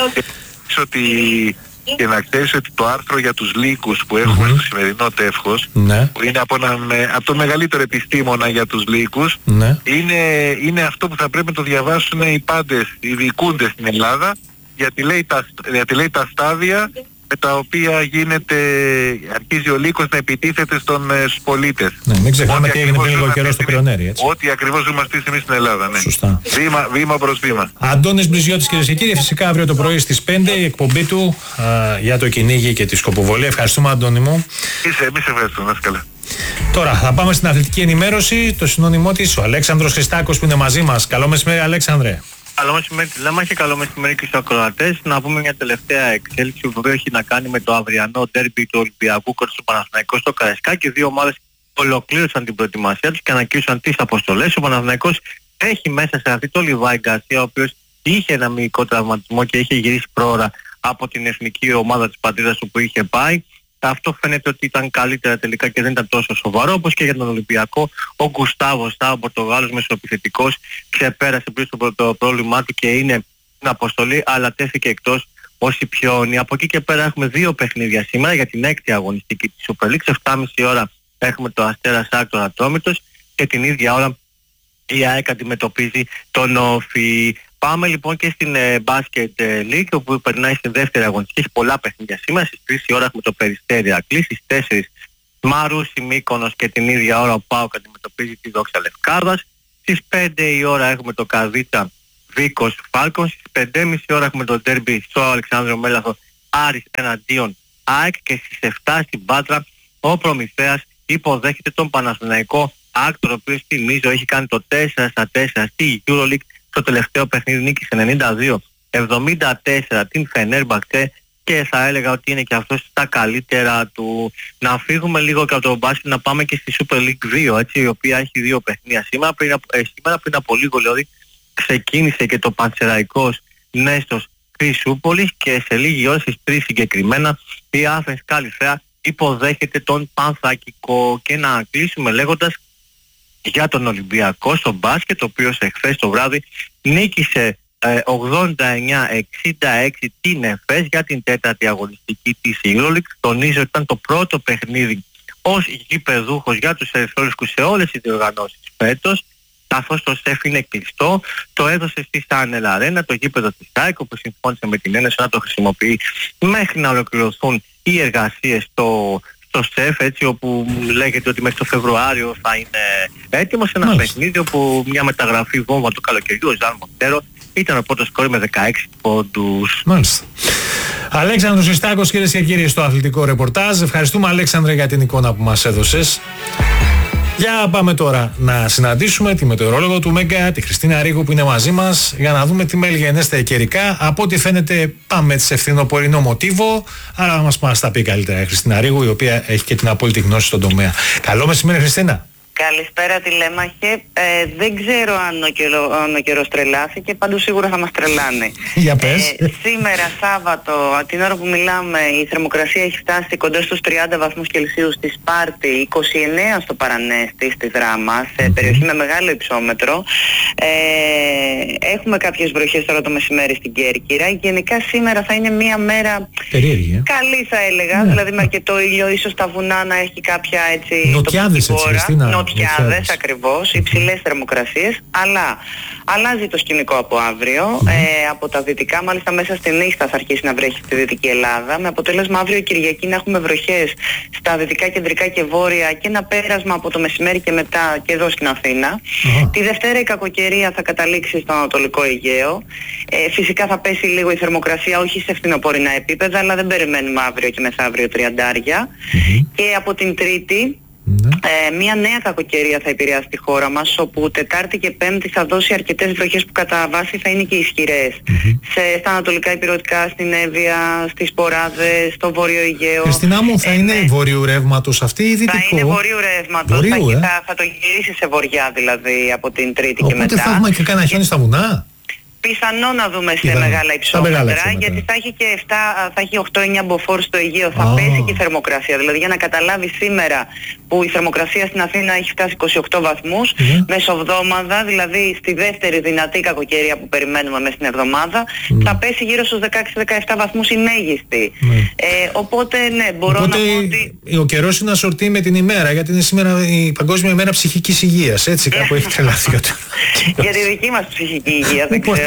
Ότι και να ξέρεις ότι το άρθρο για τους λύκους που έχουμε mm-hmm. στο σημερινό τεύχος, ναι. που είναι από, ένα, από το μεγαλύτερο επιστήμονα για τους λύκους, ναι. είναι, είναι αυτό που θα πρέπει να το διαβάσουν οι πάντες, οι διοικούντες στην Ελλάδα, γιατί λέει τα, γιατί λέει τα στάδια με τα οποία γίνεται, αρχίζει ο λύκος να επιτίθεται στον, ε, στους πολίτες. Ναι, μην ξεχνάμε τι έγινε πριν λίγο καιρό στο Πριονέρι, έτσι. Ό,τι ακριβώς ζούμε αυτή τη στιγμή στην Ελλάδα, ναι. Σωστά. Βήμα, βήμα προς βήμα. Αντώνης Μπλιζιώτης, κυρίες και κύριοι, φυσικά αύριο το πρωί στις πέντε η εκπομπή του α, για το κυνήγι και τη σκοποβολή. Ευχαριστούμε, Αντώνη μου. Είσαι, εμείς ευχαριστούμε, να είσαι καλά. Τώρα θα πάμε στην αθλητική ενημέρωση. Το συνώνυμό της, ο Αλέξανδρος Χριστάκος, που είναι μαζί μας. Καλό μεσημέρι, Αλέξανδρε. Καλό μεσημέρι, τηλέμαχε, καλό μεσημέρι και στους ακροατές. Να πούμε μια τελευταία εξέλιξη που βέβαια έχει να κάνει με το αυριανό ντέρμπι του Ολυμπιακού κοντά στο Παναθηναϊκό στο Καραϊσκάκι. Δύο ομάδες ολοκλήρωσαν την προετοιμασία τους και ανακοίνωσαν τις αποστολές. Ο Παναθηναϊκός έχει μέσα σε αυτή το Λιβάη Γκαρσία, ο οποίος είχε ένα μυϊκό τραυματισμό και είχε γυρίσει πρόωρα από την εθνική ομάδα της πατρίδας του που είχε πάει. Αυτό φαίνεται ότι ήταν καλύτερα τελικά και δεν ήταν τόσο σοβαρό, όπως και για τον Ολυμπιακό. Ο Γκουστάβο Στά, ο Πορτογάλος μεσοεπιθετικός, ξεπέρασε πλήρως το, το πρόβλημά του και είναι στην αποστολή, αλλά τέθηκε εκτός ο Σιπιώνη. Από εκεί και πέρα έχουμε δύο παιχνίδια σήμερα για την έκτη αγωνιστική της Super League. Σε επτά και μισή ώρα έχουμε το Αστέρας Άκτορ Ατρόμητος και την ίδια ώρα η ΑΕΚ αντιμετωπίζει τον Όφη. Πάμε λοιπόν και στην ε, Basket League, όπου περνάει στην δεύτερη αγωνιστική. Έχει πολλά παιχνίδια σήμερα. Στις τρεις η ώρα έχουμε το Περιστέρι Ακλή, στις τέσσερις Μαρούσι Μύκονος και την ίδια ώρα ο ΠΑΟΚ αντιμετωπίζει τη Δόξα Λευκάρδας. Στις πέντε η ώρα έχουμε το Καβίτσα Βίκος Φάλκον. Στις πέντε και μισή ώρα έχουμε το ντέρμπι στο Αλεξάνδριο Μέλαθο Άρης εναντίον ΑΕΚ. Και στις επτά στην Πάτρα ο Προμηθέας υποδέχεται τον Παναθηναϊκό Άκτορ, ο οποίος θυμίζω έχει κάνει το τέσσερα στα τέσσερα στη EuroLeague. Στο τελευταίο παιχνίδι νίκησε ενενήντα δύο εβδομήντα τέσσερα την Φενέρμπαχτσε και θα έλεγα ότι είναι και αυτός στα καλύτερα του. Να φύγουμε λίγο και από το μπάσκετ, να πάμε και στη Super League δύο, έτσι, η οποία έχει δύο παιχνίδια σήμερα. Πριν, ε, σήμερα πριν από λίγο δηλαδή ξεκίνησε και το Πανσεραϊκός Νέστος Χρυσούπολης και σε λίγη ώρα στις τρεις συγκεκριμένα η Άθενς Καλυθέα υποδέχεται τον Πανθακικό. Και να κλείσουμε λέγοντας για τον Ολυμπιακό στο μπάσκετ, ο οποίος εχθές το βράδυ νίκησε ε, ογδόντα εννιά εξήντα έξι την ΕΦΕΣ για την τέταρτη αγωνιστική της EuroLeague. Τονίζω ότι ήταν το πρώτο παιχνίδι ως γηπεδούχος για τους ερυθρόλευκους σε όλες τις διοργανώσεις φέτος, καθώς το ΣΕΦ είναι κλειστό. Το έδωσε στη Σάνελ Αρένα, το γήπεδο της ΑΕΚ, όπου συμφώνησε με την Ένωση να το χρησιμοποιεί μέχρι να ολοκληρωθούν οι εργασίες στο στο ΣΕΦ, έτσι, όπου λέγεται ότι μέχρι το Φεβρουάριο θα είναι έτοιμο σε ένα Μάλιστα. παιχνίδι όπου μια μεταγραφή βόμβα του καλοκαιριού, ο Ζαν Μοντέρο, ήταν ο πρώτος σκόρερ με δεκαέξι πόντους. Μάλιστα. Αλέξανδρος Ιστάκος, κυρίες και κύριοι, στο αθλητικό ρεπορτάζ. Ευχαριστούμε, Αλέξανδρε, για την εικόνα που μας έδωσες. Για πάμε τώρα να συναντήσουμε τη μετεωρόλογο του Μέγκα, τη Χριστίνα Ρίγου, που είναι μαζί μας, για να δούμε τι μέλη καιρικά. Από ό,τι φαίνεται πάμε σε φθινοπορεινό μοτίβο, άρα μας, μας τα πει καλύτερα η Χριστίνα Ρίγου, η οποία έχει και την απόλυτη γνώση στον τομέα. Καλό μεσημέρι, Χριστίνα. Καλησπέρα, τηλέμαχε. Ε, δεν ξέρω αν ο, καιρο, αν ο καιρός τρελάθηκε, πάντως σίγουρα θα μας τρελάνε. Για πες. Ε, σήμερα Σάββατο, την ώρα που μιλάμε, η θερμοκρασία έχει φτάσει κοντά στους τριάντα βαθμούς Κελσίου στη Σπάρτη, είκοσι εννέα στο Παρανέστη, στη Δράμα, σε mm-hmm. περιοχή με μεγάλο υψόμετρο. Ε, έχουμε κάποιες βροχές τώρα το μεσημέρι στην Κέρκυρα. Γενικά σήμερα θα είναι μια μέρα περίεργη, καλή, θα έλεγα, yeah. δηλαδή με αρκετό ήλιο, ίσως τα βουνά να έχει κάποια έτσι νοτιάδες, έτσι, Χριστίνα. Νοτιάδες ακριβώς, υψηλές θερμοκρασίες, αλλά αλλάζει το σκηνικό από αύριο. Mm-hmm. Ε, από τα δυτικά, μάλιστα μέσα στη νύχτα θα αρχίσει να βρέχει στη Δυτική Ελλάδα, με αποτέλεσμα αύριο Κυριακή να έχουμε βροχές στα δυτικά, κεντρικά και βόρεια και ένα πέρασμα από το μεσημέρι και μετά και εδώ στην Αθήνα. Mm-hmm. Τη Δευτέρα η κακοκαιρία θα καταλήξει στο Ανατολικό Αιγαίο. Ε, φυσικά θα πέσει λίγο η θερμοκρασία, όχι σε φθινοπορεινά επίπεδα, αλλά δεν περιμένουμε αύριο και μεθαύριο τριαντάρια. Mm-hmm. Και από την Τρίτη Ναι. Ε, μια νέα κακοκαιρία θα επηρεάσει τη χώρα μας, όπου Τετάρτη και Πέμπτη θα δώσει αρκετές βροχές που κατά βάση θα είναι και ισχυρές. Mm-hmm. Σε, στα ανατολικά υπηρετικά, στην Εύβοια, στις Ποράδες, στο Βόρειο Αιγαίο. Χριστίνα μου, θα ε, είναι ναι. βορείου ρεύματος αυτή ή δυτικό? Θα είναι βορείου ρεύματος, βορείου, θα, ε? θα, θα το γυρίσει σε βορειά δηλαδή από την Τρίτη. Οπότε και μετά. Οπότε θα έχουμε και κανένα χιόνι στα βουνά? Πιθανό να δούμε σε Πιθανό. μεγάλα υψόμετρα, μεγάλα γιατί θα έχει και επτά, θα έχει οκτώ εννιά μποφόρ στο Αιγαίο, θα oh. πέσει και η θερμοκρασία. Δηλαδή για να καταλάβει σήμερα που η θερμοκρασία στην Αθήνα έχει φτάσει είκοσι οκτώ βαθμούς, mm-hmm. μεσοβδόμαδα, δηλαδή στη δεύτερη δυνατή κακοκαιρία που περιμένουμε μέσα στην εβδομάδα, mm. θα πέσει γύρω στους δεκαέξι δεκαεπτά βαθμούς η μέγιστη. Mm. Ε, οπότε ναι, μπορώ οπότε, να πω ότι... ο καιρός είναι ασορτή με την ημέρα, γιατί είναι σήμερα η Παγκόσμια ημέρα ψυχικής υγείας, έτσι κάπου έχει τρελαθεί. Για τη δική μας ψυχική υγεία δεν ξέρω.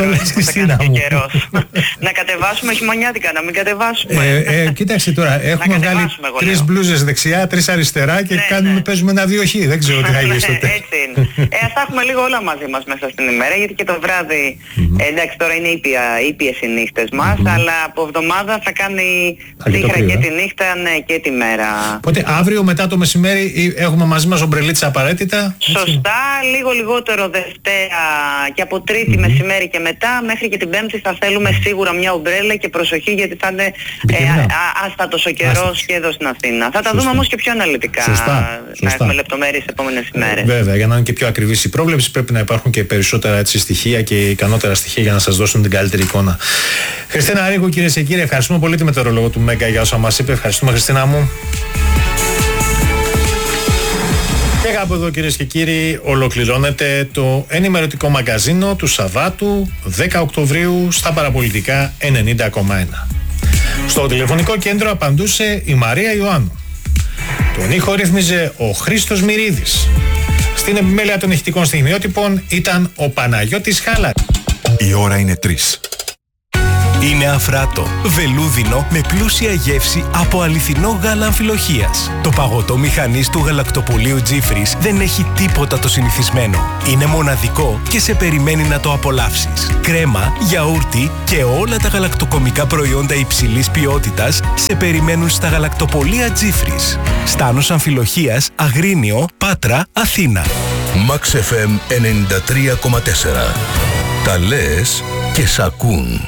Να κατεβάσουμε χειμωνιάτικα, να μην κατεβάσουμε. Ε, ε, κοίταξε τώρα, έχουμε βγάλει τρεις μπλούζες δεξιά, τρεις αριστερά και ναι, κάνουμε, ναι. παίζουμε ένα δύο χ. Δεν ξέρω τι θα γίνει στο τέλος. Έτσι είναι. Ε, θα έχουμε λίγο όλα μαζί μας μέσα στην ημέρα, γιατί και το βράδυ, mm-hmm. ε, εντάξει τώρα είναι ήπια, ήπιες οι νύχτες μας, mm-hmm. αλλά από εβδομάδα θα κάνει ψύχρα και τη νύχτα, ναι, και τη μέρα. Οπότε αύριο μετά το μεσημέρι έχουμε μαζί μας ομπρελίτες απαραίτητα. Σωστά, λίγο λιγότερο Δευτέρα και από Τρίτη mm-hmm. μεσημέρι και μετά. Μέχρι και την Πέμπτη θα θέλουμε σίγουρα μια ομπρέλα και προσοχή, γιατί θα είναι ε, άστατος ο καιρός και εδώ στην Αθήνα. Θα τα δούμε όμως και πιο αναλυτικά. Σωστά. Να έχουμε λεπτομέρειες τις επόμενες ημέρες. Ε, βέβαια, για να είναι και πιο ακριβής η πρόβλεψη πρέπει να υπάρχουν και περισσότερα έτσι, στοιχεία και ικανότερα στοιχεία για να σας δώσουν την καλύτερη εικόνα. Χριστίνα Ρίγου, κυρίες και κύριοι, ευχαριστούμε πολύ τη μετεωρολόγο του Μέγκα για όσα μας είπε. Ευχαριστούμε, Χριστίνα μου. Και κάπου εδώ, κυρίες και κύριοι, ολοκληρώνεται το ενημερωτικό μαγκαζίνο του Σαββάτου δέκα Οκτωβρίου στα Παραπολιτικά ενενήντα κόμμα ένα. Στο τηλεφωνικό κέντρο απαντούσε η Μαρία Ιωάννου. Τον ήχο ρύθμιζε ο Χρήστος Μυρίδης. Στην επιμέλεια των ηχητικών στιγμιότυπων ήταν ο Παναγιώτης Χάλα. Η ώρα είναι τρεις. Είναι αφράτο, βελούδινο με πλούσια γεύση από αληθινό γάλα αμφιλοχείας. Το παγωτό μηχανής του γαλακτοπολείου Τζίφρις δεν έχει τίποτα το συνηθισμένο. Είναι μοναδικό και σε περιμένει να το απολαύσεις. Κρέμα, γιαούρτι και όλα τα γαλακτοκομικά προϊόντα υψηλής ποιότητας σε περιμένουν στα γαλακτοπολεία Τζίφρις. Στάνος Αμφιλοχείας, Αγρίνιο, Πάτρα, Αθήνα. Max εφ εμ ενενήντα τρία κόμμα τέσσερα. Τα λες και σ' ακούν.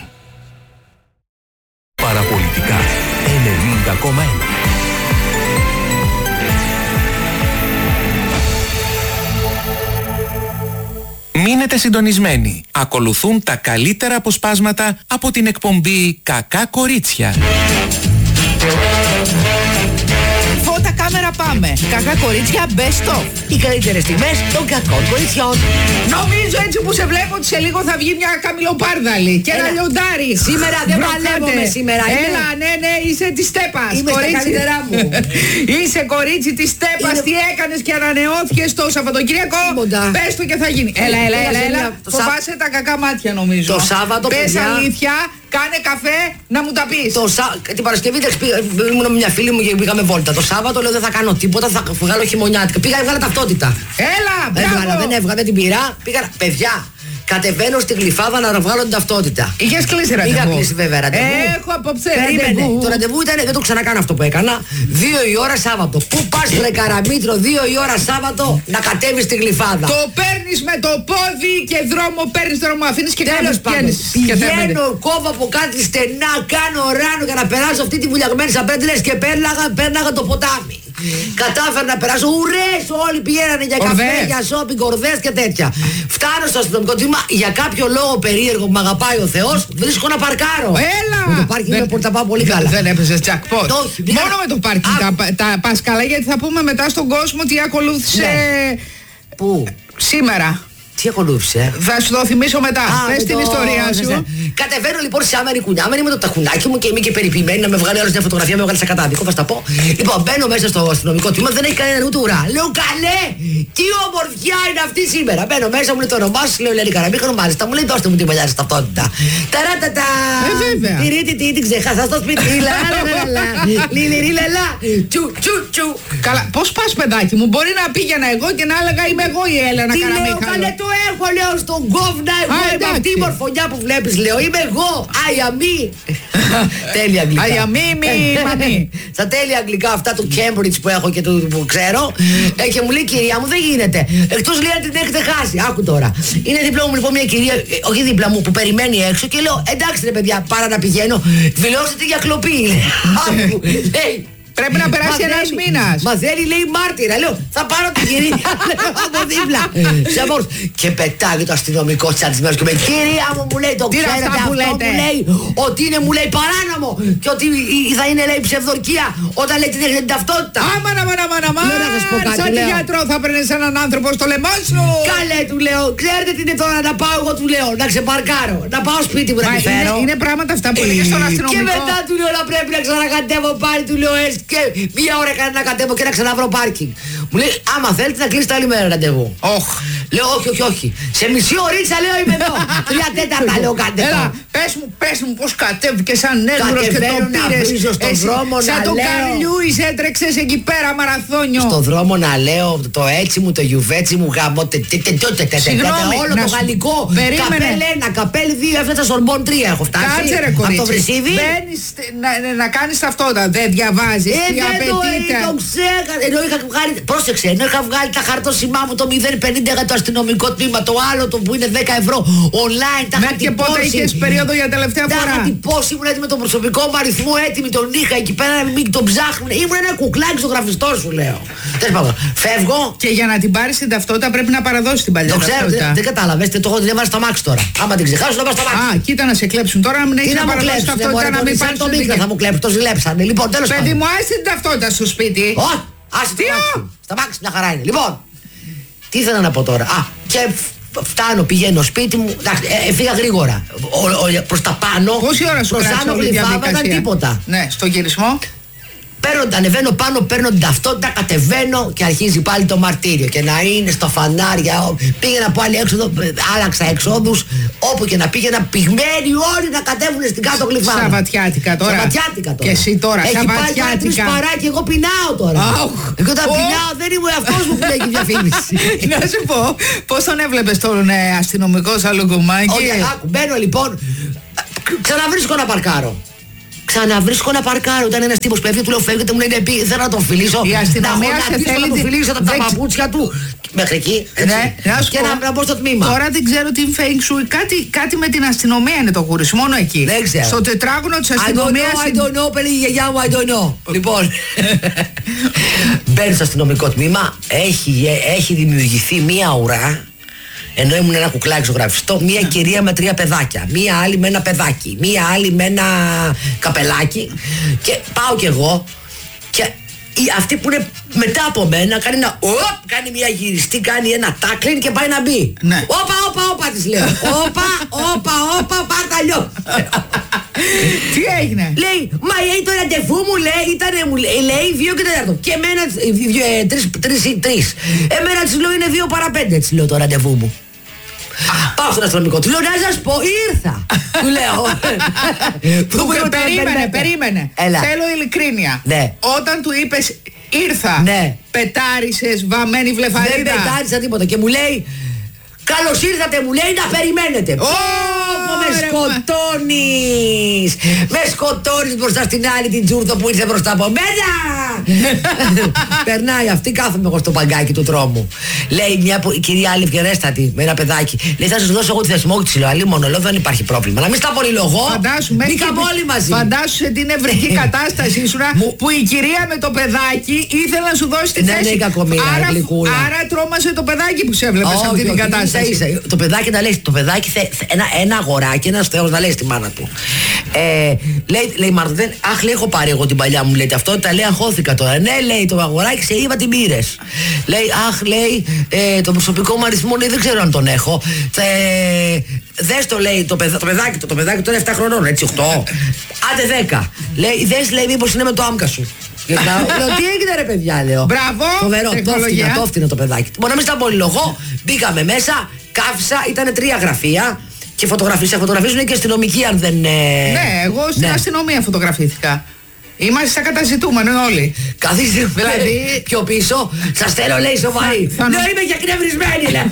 Παραπολιτικά ενενήντα κόμμα ένα. Μείνετε συντονισμένοι. Ακολουθούν τα καλύτερα αποσπάσματα από την εκπομπή «Κακά Κορίτσια». Φώτα, κάμερα, πάμε. Κακά κορίτσια, best of. Οι καλύτερες τιμές των κακών κοριτσιών. Νομίζω έτσι που σε βλέπω ότι σε λίγο θα βγει μια καμιλοπάρδαλη και ένα λιοντάρι. Σήμερα δεν παλεύομαι σήμερα. Έλα, ναι, ναι, είσαι της Στέπας. Είμαι στα καλύτερά μου. Είσαι κορίτσι της Στέπας. Τι έκανες και ανανεώθηκες το Σαββατοκύριακο. Πες το και θα γίνει. Έλα, έλα, έλα, έλα. Φοβάσαι τα κακά μάτια νομίζω. Το Σάββατο, πες αλήθεια. Κάνε καφέ να μου τα πεις. Το Σα... Την Παρασκευή ήμουν με μια φίλη μου και πήγαμε βόλτα. Το Σάββατο λέω δεν θα κάνω τίποτα, θα βγάλω χειμωνιάτικα. Πήγα, έβγαλα ταυτότητα. Έλα, μπράβο. Έβγαλα, δεν έβγαλα, δεν την πήρα. Πήγα, παιδιά, κατεβαίνω στην Γλυφάδα να βγάλω την ταυτότητα. Είχες κλείσει ραντεβού. Είχα κλείσει βέβαια ραντεβού. Έχω απόψε ραντεβού. Το ραντεβού ήταν, δεν το ξανακάνω αυτό που έκανα. Δύο η ώρα Σάββατο. Πού πας βρε Καραμήτρο, δύο η ώρα Σάββατο να κατέβεις στην Γλυφάδα. Το παίρνεις με το πόδι και δρόμο παίρνεις, δρόμο αφήνεις και τέλος πάντων. Πηγαίνω, κόβω από κάτι στενά, κάνω ράνο για να περάσω αυτή τη βουλιαγμένη σαπέντρες και πέρναγα, πέρναγα το ποτάμι. Κατάφερα να περάσω, ουρές, όλοι πηγαίνανε για καφέ, για σόπινγκ, κορδές και τέτοια. Φτάνω στο αστυνομικό τμήμα, για κάποιο λόγο περίεργο που με αγαπάει ο Θεός, βρίσκω να παρκάρω. Έλα! Με το πάρκινγκ δεν... τα πάω πολύ καλά. Δεν έπαιζες jackpot. Μόνο με το πάρκινγκ τα, τα πας καλά, γιατί θα πούμε μετά στον κόσμο τι ακολούθησε. Ναι. Πού? Σήμερα. Τι ακολούθησε? Θα σου το θυμίσω μετά. Πες την ιστορία σου. Κατεβαίνω λοιπόν σε άμερη κουνιάμενη με το ταχουνάκι μου και είμαι και περιποιημένη να με βγάλει άλλο μια φωτογραφία, με βγάλει σε κατάδικο. Θα στα πω. Λοιπόν, μπαίνω μέσα στο αστυνομικό τμήμα, δεν έχει κανένα ούτε ουρά. Λέω καλέ, τι ομορφιά είναι αυτή σήμερα. Μπαίνω μέσα, μου λέει το όνομά σου, λέω Ελένη Καραμίχανο, μάλιστα. Μου λέει δώστε μου την παλιά σας ταυτότητα. Ταρατατά. Ε, βέβαια. Τι ρίτη, τι την ξεχάσα στο σπίτι. Λιλιλιλελα. Τσου, τσου, τσου. Καλά, πώς πας παιδάκι μου, μπορεί να πήγαινα εγώ και να έλεγα είμαι εγώ η Έλενα Καραμίχανο. Το έχω, λέω, στον κόβνα, εγώ είμαι αυτή η μορφωνιά που βλέπεις, λέω, είμαι εγώ, αιαμή. Τέλεια αγγλικά. Αιαμή, μη, μαμί. Στα τέλεια αγγλικά αυτά του Cambridge που έχω και του που ξέρω. ε, και μου λέει, κυρία μου, δεν γίνεται. Εκτός λέει, την έχετε χάσει. Άκου τώρα. Είναι δίπλα μου λοιπόν μια κυρία, ε, όχι δίπλα μου, που περιμένει έξω και λέω, εντάξει ρε παιδιά, πάρα να πηγαίνω. Δηλώσετε για κλοπή. Άκου, λέει. Πρέπει να περάσει ένας μήνας. Μαθαίνει, λέει μάρτυρα. Λέω, θα πάρω την κυρία από δίπλα. Και πετάγει το αστυνομικό τσαντισμένο και με κυρία μου, μου λέει, το ξέρετε αυτό που λέει, ότι είναι, μου λέει, παράνομο και ότι θα είναι, λέει, ψευδορκία όταν λέει την έχετε την ταυτότητα. Άμα να μάνα μάνα μάνα. Σαν τη γιατρό θα παίρνεις έναν άνθρωπο στο λαιμό σου. Καλέ, του λέω, ξέρετε τι είναι τώρα να πάω, εγώ του λέω, να ξεπαρκάρω, να πάω σπίτι μου να τη φέρω. Είναι πράγματα αυτά που λέγες στον αστυνομικό. Και μετά του λέω να πρέπει να ξανακατεύω πάλι, του λέω έτσι. Και μία ώρα έκανε να κατέβω και να ξαναβρω πάρκινγκ. Μου λέει, άμα θέλετε να κλείσετε άλλη μέρα ραντεβού. Όχι. Λέω, όχι, όχι, όχι. Σε μισή ωρίτσα λέω είμαι εδώ. Τρία τέταρτα λέω κάντε. Έλα, πες μου, πες μου πώς κατέβηκε σαν έγγουρος και το πήρες. Στον δρόμο σαν τον Καρλιούις έτρεξες εκεί πέρα μαραθώνιο. Στον δρόμο να λέω το έτσι μου, το γιουβέτσι μου, γάμο, συγγνώμη, όλο το γαλλικό. Καπέλ ένα, καπέλ δύο, έφτασα Σορμπόν τρία έχω φτάσει. Κάτσε ρε κορίτσι. Μπαίνεις να κάνεις ταυτότητα, δεν διαβάζεις. Τι απαιτείται. Το ξέχασα. Ενώ είχα βγάλει, πρόσεξε, ενώ είχα βγάλει τα χαρτόσημά μου το μηδέν πενήντα για το αστυνομικό τμήμα, το άλλο το που είναι δέκα ευρώ online, τα είχα τυπώσει. Και πότε είχες περίοδο για τελευταία φορά. Τα είχα τυπώσει, ήμουν έτοιμη με τον προσωπικό μου αριθμό, έτοιμη τον είχα εκεί πέρα να μην τον ψάχνουν. Ήμουν ένα κουκλάκι στο γραφιστό σου, λέω. Τέλος πάντων, φεύγω. Και για να την πάρεις την ταυτότητα πρέπει να παραδώσεις την παλιά ταυτότητα. Το ξέρω, δεν κατάλαβες, το έχω την έβαλα στο μάξι τώρα. Άμα την ξεχάσω, να πάω στο μάξι. Α, κοίτα να σε κλέψουν τώρα, να μην έχεις να παραδώσεις ταυτότητα, να μην πάρεις το μήκρα, θα μου κλέψουν, το ζηλέψανε. Λοιπόν, τέλος πάντων. Παιδί μου, άσε την ταυτότητα στο σπίτι. Όχι, άσε την ταυτότητα. Στα μάξι μια χαρά είναι. Λοιπόν. Τι ήθελα να πω τώρα. Α, και φτάνω, πηγαίνω σπίτι μου. Εντάξει, ε, έφυγα γρήγορα. Προς τα πάνω. Πόση ώρα σου κράτησε όλη η διαδικασία? Τίποτα. Ναι, στο γυρισμό. Παίρνω, ανεβαίνω πάνω, παίρνω την ταυτότητα, κατεβαίνω και αρχίζει πάλι το μαρτύριο. Και να είναι στο φανάρια. Πήγαινα από άλλη έξοδο, άλλαξα εξόδους. Όπου και να πήγαινα, πυγμένοι όλοι να κατέβουν στην κάτω γλυφάδα. Σαββατιάτικα τώρα. Σαββατιάτικα τώρα. Και εσύ τώρα, έχει Σαββατιάτικα. Έχει πάει τρεις παράκι, εγώ πεινάω τώρα. Oh. Εγώ όταν oh. πεινάω δεν ήμουν αυτός που λέει και διαφήμιση. Να σου πω, πώς τον έβλεπες τον ε, αστυνομικό Σαλουγκουμάκη? Όχι, άκου, μπαίνω λοιπόν, ξαναβρίσκω να παρκάρω. Ξαναβρίσκω να παρκάρω. Ήταν ένας τύπος που έφυγε, του λέω φεύγετε, μου λέει πει, θέλω να τον φιλήσω. Η αστυνομία σε θέλει να τον φιλήσω τα, τα παπούτσια του. Μέχρι εκεί. Ναι, και να, να μπω στο τμήμα. Τώρα δεν ξέρω τι feng shui. Κάτι, κάτι με την αστυνομία είναι το γούρις, μόνο εκεί. Δεν ξέρω. Στο τετράγωνο της αστυνομίας. I don't know, I don't know, πέλε η γιαγιά μου, I don't know. Λοιπόν, μπαίνω στο αστυνομικό τμήμα, έχει, έχει δημιουργηθεί μία ουρά. Ενώ ήμουν ένα κουκλάκι ζωγραφιστό, μία κυρία με τρία παιδάκια, μία άλλη με ένα παιδάκι, μία άλλη με ένα καπελάκι. Και πάω κι εγώ και αυτή που είναι μετά από μένα κάνει ένα οπ, κάνει μία γυριστή, κάνει ένα τάκλιν και πάει να μπει. Ναι. Όπα, όπα, όπα της λέω. Όπα, όπα, όπα, πάρτα αλλιώ. Τι έγινε? Λέει, μα λέει το ραντεβού μου λέει, ήτανε μου λέει, λέει δύο και τέταρτο. Και εμένα, ε, τρεις, τρεις, τρεις. Εμένα της λέω είναι δύο παρά πέντε, της λέω το ραντεβού μου. Πάω στον αστυνομικό, του λέω να σας πω, ήρθα. Του λέω. Περίμενε, περίμενε. Θέλω ειλικρίνεια. Όταν του είπες ήρθα, πετάρισες βαμμένη βλεφαρίδα? Δεν πετάρισα τίποτα και μου λέει καλώς ήρθατε, μου λέει, να περιμένετε. Ω, με σκοτώνεις. Με σκοτώνεις μπροστά στην άλλη την τζούρδο που ήρθε μπροστά από μένα. Περνάει αυτή, κάθομαι εγώ στο παγκάκι του τρόμου. Λέει μια η κυρία άλλη ευγενέστατη με ένα παιδάκι. Λέει θα σας δώσω εγώ τη θεσμό της, λέω, αλλή μόνο, λέω δεν υπάρχει πρόβλημα. Να μην στα πολυλογώ. Μπήκαμε όλοι μαζί. Φαντάσου σε την ευρική κατάσταση σου που η κυρία με το παιδάκι ήθελε να σου δώσει τη θέση. Ναι, ναι, κακομοίρα, γλυκούλα. Άρα τρόμασε το παιδάκι που σε έβλεπε σε αυτή την κατάσταση. Το παιδάκι να λέει, το παιδάκι θε, θε, ένα, ένα αγοράκι, ένας θεός να λέει στη μάνα του. Ε, λέει, λέει Μαρτέν, αχ, λέει, έχω πάρει εγώ την παλιά μου, λέει, ταυτότητα, λέει, αγχώθηκα τώρα. Ναι, λέει, το αγοράκι σε είπα την πήρες. Λέει, αχ, λέει, ε, το προσωπικό μου αριθμό, λέει, δεν ξέρω αν τον έχω. Ε, δες το, λέει, το, παιδα, το παιδάκι, το, το παιδάκι τώρα επτά χρονών, έτσι, οκτώ. Άντε δέκα. Λέει, δες, λέει, μήπως είναι με το άμκα σου. Λέω, τι έγινε ρε παιδιά, λέω. Μπράβο, φοβερό, το έφτιανε το παιδάκι. Μπορεί να μην στα πολυλογώ, μπήκαμε μέσα, κάθισα, ήταν τρία γραφεία και φωτογραφίες. Φωτογραφίζουν και αστυνομικοί αν δεν. Ναι, εγώ στην ναι. αστυνομία φωτογραφήθηκα. Είμαστε στα καταζητούμενο όλοι. Καθίστε δηλαδή πιο πίσω, σας θέλω λέει σοβαρή. Θα... Ναι, είμαι και εκνευρισμένη, λέει.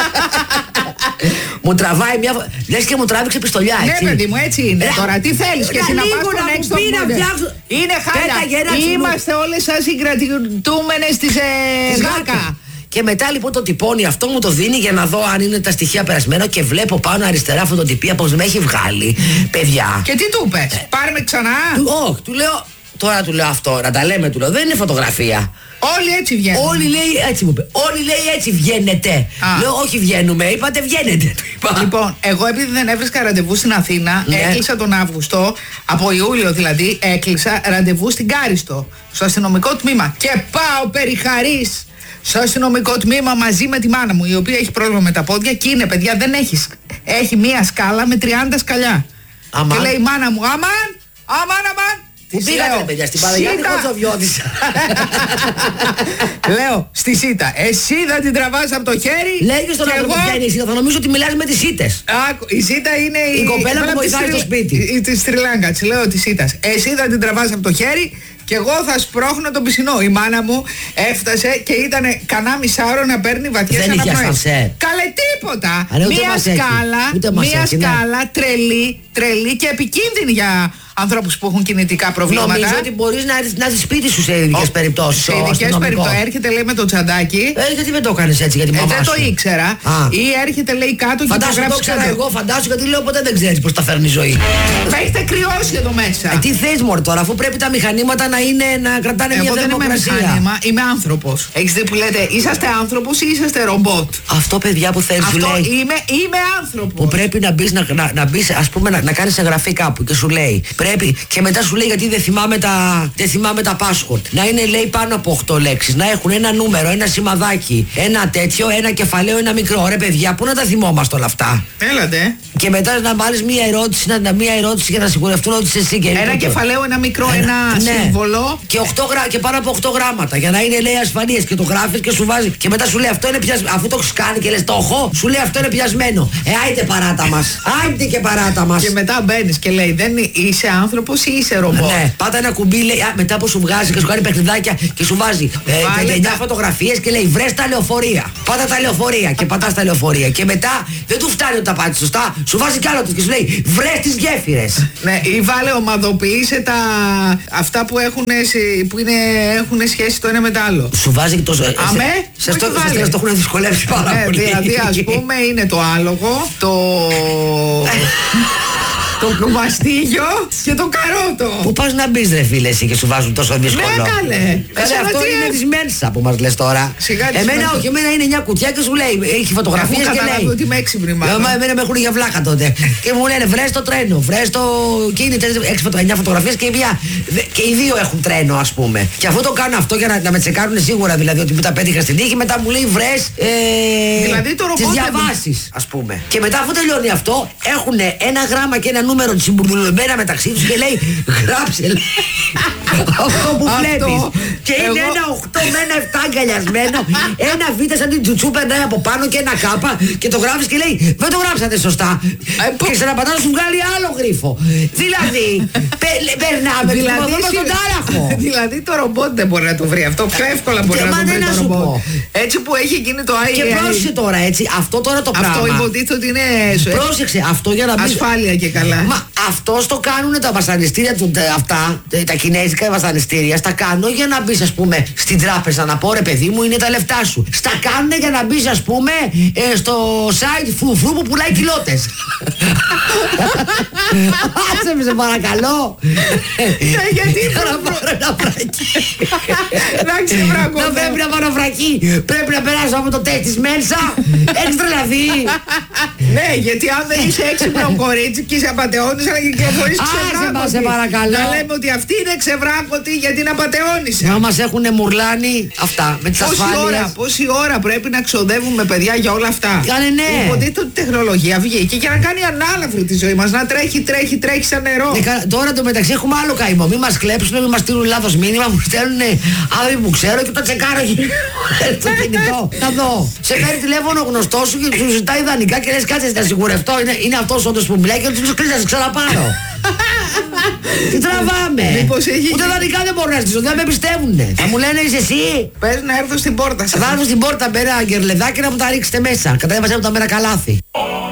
Μου τραβάει μια. Λες και μου τράβηξε πιστολιά, έτσι. Ναι, παιδί μου, έτσι είναι. Ρε, τώρα τι θέλεις και εσύ να πας στον έξω φτιάξω... Είναι χάλια. Είμαστε όλες σας συγκρατητούμενες της ΓΑΚΑ. Και μετά λοιπόν το τυπώνει αυτό, μου το δίνει για να δω αν είναι τα στοιχεία περασμένα και βλέπω πάνω αριστερά φωτοτυπία πως με έχει βγάλει. Παιδιά. Και τι του είπες, ε, πάρε με ξανά. Όχι, του λέω, τώρα του λέω αυτό, να τα λέμε, του λέω, δεν είναι φωτογραφία. Όλοι έτσι βγαίνουν. Όλοι λέει έτσι μου είπε. Όλοι λέει έτσι βγαίνετε. Α. Λέω όχι βγαίνουμε, είπατε βγαίνετε. Λοιπόν, εγώ επειδή δεν έβρισκα ραντεβού στην Αθήνα, ναι. έκλεισα τον Αύγουστο, από Ιούλιο δηλαδή, έκλεισα ραντεβού στην Κάριστο, στο αστυνομικό τμήμα. Και πάω περιχαρής στο αστυνομικό τμήμα μαζί με τη μάνα μου, η οποία έχει πρόβλημα με τα πόδια και είναι παιδιά, δεν έχει. Έχει μία σκάλα με τριάντα σκαλιά. Αμάν. Και λέει η μάνα μου, αμάν, αμάν, αμάν. Πού πήγατε παιδιά, στην Παναγιώτη Κοτσοβιώτησα. Λέω, στη Σίτα, εσύ θα την τραβάς από το χέρι. Λέει και στον άνθρωπο ποια είναι η Σίτα, θα νομίζω ότι μιλάς με τις Σίτες. Άκου, η Σίτα είναι η, η κοπέλα που βοηθάει στο σπίτι. Τη Σρι Λάγκα, της λέω της Σίτας. Εσύ θα την τραβάς από το χέρι και εγώ θα σπρώχνω τον πισινό. Η μάνα μου έφτασε και ήταν κανά μισάωρο να παίρνει βαθιές αναπνοές. Καλέ τίποτα. Μία σκάλα, μία σκάλα τρελή, τρελή και επικίνδυνη για ανθρώπους που έχουν κινητικά προβλήματα. Νομίζω ότι μπορείς να έρθεις να έρθεις σπίτι σου σε ειδικές περιπτώσεις. Σε ειδικές περιπτώσεις. Έρχεται λέει με το τσαντάκι. Ε, γιατί δεν το έκανες έτσι για τη μαμά ε, δεν σου. το ήξερα. Α. Ή έρχεται λέει κάτω και φαντάσου, το γράφει. Το ξέρα εγώ, φαντάσου γιατί λέω ποτέ δεν ξέρεις πώς τα φέρνει η ζωή. Θα έχετε κρυώσει εδώ μέσα. Ε, τι θες μωρέ τώρα, αφού πρέπει τα μηχανήματα να, είναι, να κρατάνε εγώ μια θερμοκρασία. Εγώ δεν είμαι μηχάνημα, είμαι άνθρωπος. Έχεις δει που λέτε είσαστε άνθρωπος ή είσαστε ρομπότ. Αυτό παιδιά που θέλεις σου λέει. Είμαι, είμαι άνθρωπος. Που πρέπει να μπεις, να, να, να, μπεις, ας πούμε, να, να κάνεις εγγραφή κάπου και σου λέει πρέπει Πρέπει και μετά σου λέει γιατί δεν θυμάμαι τα, δεν θυμάμαι τα password. Να είναι λέει πάνω από οκτώ λέξεις. Να έχουν ένα νούμερο, ένα σημαδάκι, ένα τέτοιο, ένα κεφαλαίο, ένα μικρό. Ρε παιδιά, πού να τα θυμόμαστε όλα αυτά. Έλατε. Και μετά να βάλεις μία ερώτηση, να, μία ερώτηση για να σιγουρευτούν ότι είσαι εσύ και ένα κεφαλαίο, ένα μικρό, ένα, ένα ναι. σύμβολο. Και, οκτώ, και πάνω από οκτώ γράμματα. Για να είναι λέει ασφαλείες και το γράφεις και σου βάζει. Και μετά σου λέει αυτό είναι πιασμένο. Αφού το κάνει και λες το έχω, σου λέει αυτό είναι πιασμένο. Ε, άιτε παράτα μας. Άιτε και παράτα μας. Και μετά μπαίνεις και λέει δεν είσαι άνθρωπος ή είσαι ρομπότ. Ναι, πάτα ένα κουμπί λέει α, μετά που σου βγάζει και σου κάνει παιχνιδάκια και σου βάζει ε, εννιά φωτογραφίες και λέει βρες τα λεωφορεία. Πάτα τα λεωφορεία και πατάς τα λεωφορεία. Και μετά δεν του φτάνει ότι τα πάτησε σωστά. Σου βάζει κι άλλο και σου λέει βρες τις γέφυρες. Ναι, ή βάλε ομαδοποιήσε τα αυτά που έχουν, που είναι, έχουν σχέση το ένα με το άλλο. Σου βάζει και το. Αμέ, σας το, το έχουν δυσκολεύσει πάρα ναι, πολύ. Δηλαδή ας πούμε είναι το άλογο, το. Το κουβαστίγιο και το καρότο. Πού πας να μπεις ρε φίλε εσύ και σου βάζουν τόσο δύσκολο. Ναι καλέ. Καλέ αυτό είναι της Μέλσα που μας λες τώρα. Σιγά εμένα όχι, εμένα είναι μια κουτιά και σου λέει, έχει φωτογραφίες και λέει. Ότι είμαι έξυπνη μάλλον. Εμένα με έχουν για βλάκα τότε. Και μου λένε βρες το τρένο, βρες το. Και είναι εννιά φωτογραφίες και, μια... και οι δύο έχουν τρένο ας πούμε. Και αφού το κάνω αυτό για να, να με τσεκάρουν σίγουρα δηλαδή ότι μου τα πέτυχα στην τύχη, μετά μου λέει βρες ε... δηλαδή το τις διαβάσεις ας πούμε. Και μετά αφού τελειώνει αυτό έχουν ένα γράμμα και ένα νούμερο συμπουρδουλεμένα μεταξύ τους και λέει γράψε λέει, αυτό που βλέπεις και είναι εγώ... ένα οκτώ με ένα επτά αγκαλιασμένο, ένα β σαν την τσουτσού περνάει από πάνω και ένα κάπα και το γράφεις και λέει δεν το γράψατε σωστά και ξαναπατά να σου βγάλει άλλο γρίφο. Δηλαδή περνάμε δηλαδή, στον τάραχο. Δηλαδή το ρομπότ δεν μπορεί να το βρει αυτό, πιο εύκολα μπορεί να το βρει το ρομπότ. Έτσι που έχει γίνει το άι έι. Και πρόσεξε τώρα έτσι, αυτό τώρα το πράγμα. Αυτό υποτίθεται ότι είναι πρόσεξε αυτό για να μπει ασφάλεια και καλά. Αυτό το κάνουν τα βασανιστήρια του, τα, τα κινέζικα βασανιστήρια. Στα κάνω για να μπει, ας πούμε, στην τράπεζα να πω ρε παιδί μου, είναι τα λεφτά σου. Στα κάνουν για να μπει, ας πούμε, ε, στο site φρουφρού που πουλάει κιλότες. Άσε με σε παρακαλώ. Γιατί να πάρω ένα βρακί. Να ξεβρακώ. Να πρέπει να πάρω βρακί. Πρέπει να περάσω από το τεστ της Μέλσα. Έχεις τρελαθεί. Ναι, γιατί αν δεν είσαι έξυπνο κορίτσι και είσαι απατεώνης αλλά κυκλοφορείς ξεβράκωτη. Σε παρακαλώ. Να λέμε ότι αυτή είναι ξεβράκωτη γιατί είναι απατεώνησε. Να μας έχουν μουρλάνει αυτά με τις ασφάλειες. Πόση ώρα πρέπει να ξοδεύουμε παιδιά για όλα αυτά. Κάνε ναι. Υποτίθεται ότι η τεχνολογία βγήκε για να κάνει ανάλαφρη τη ζωή μας. Να τρέχει, τρέχει, τρέχει σαν νερό. Ναι, τώρα το μεταξύ έχουμε άλλο καημό. Μην μας κλέψουν, μην μας στείλουν λάθος μήνυμα. Μου στέλνουν άνθρωποι που ξέρω και το τσεκάρω στο κινητό. Να δω. Σε φέρει τηλέφωνο γνωστό σου και σου ζητάει ιδανικά και λες κάτσε να σιγουρευτώ. Είναι, είναι αυτός όντως που μιλάει και του κλείσει να σε ξαναπάρω. Τι τραβάμε. Ούτε δανεικά δεν μπορώ να στήσω, δεν με πιστεύουνε. Θα μου λένε είσαι εσύ. Πες να έρθω στην πόρτα σας. Θα έρθω στην πόρτα με ένα γκερλεδάκι να μου τα ρίξετε μέσα. Κατέβασε από τα μέρα καλάθι.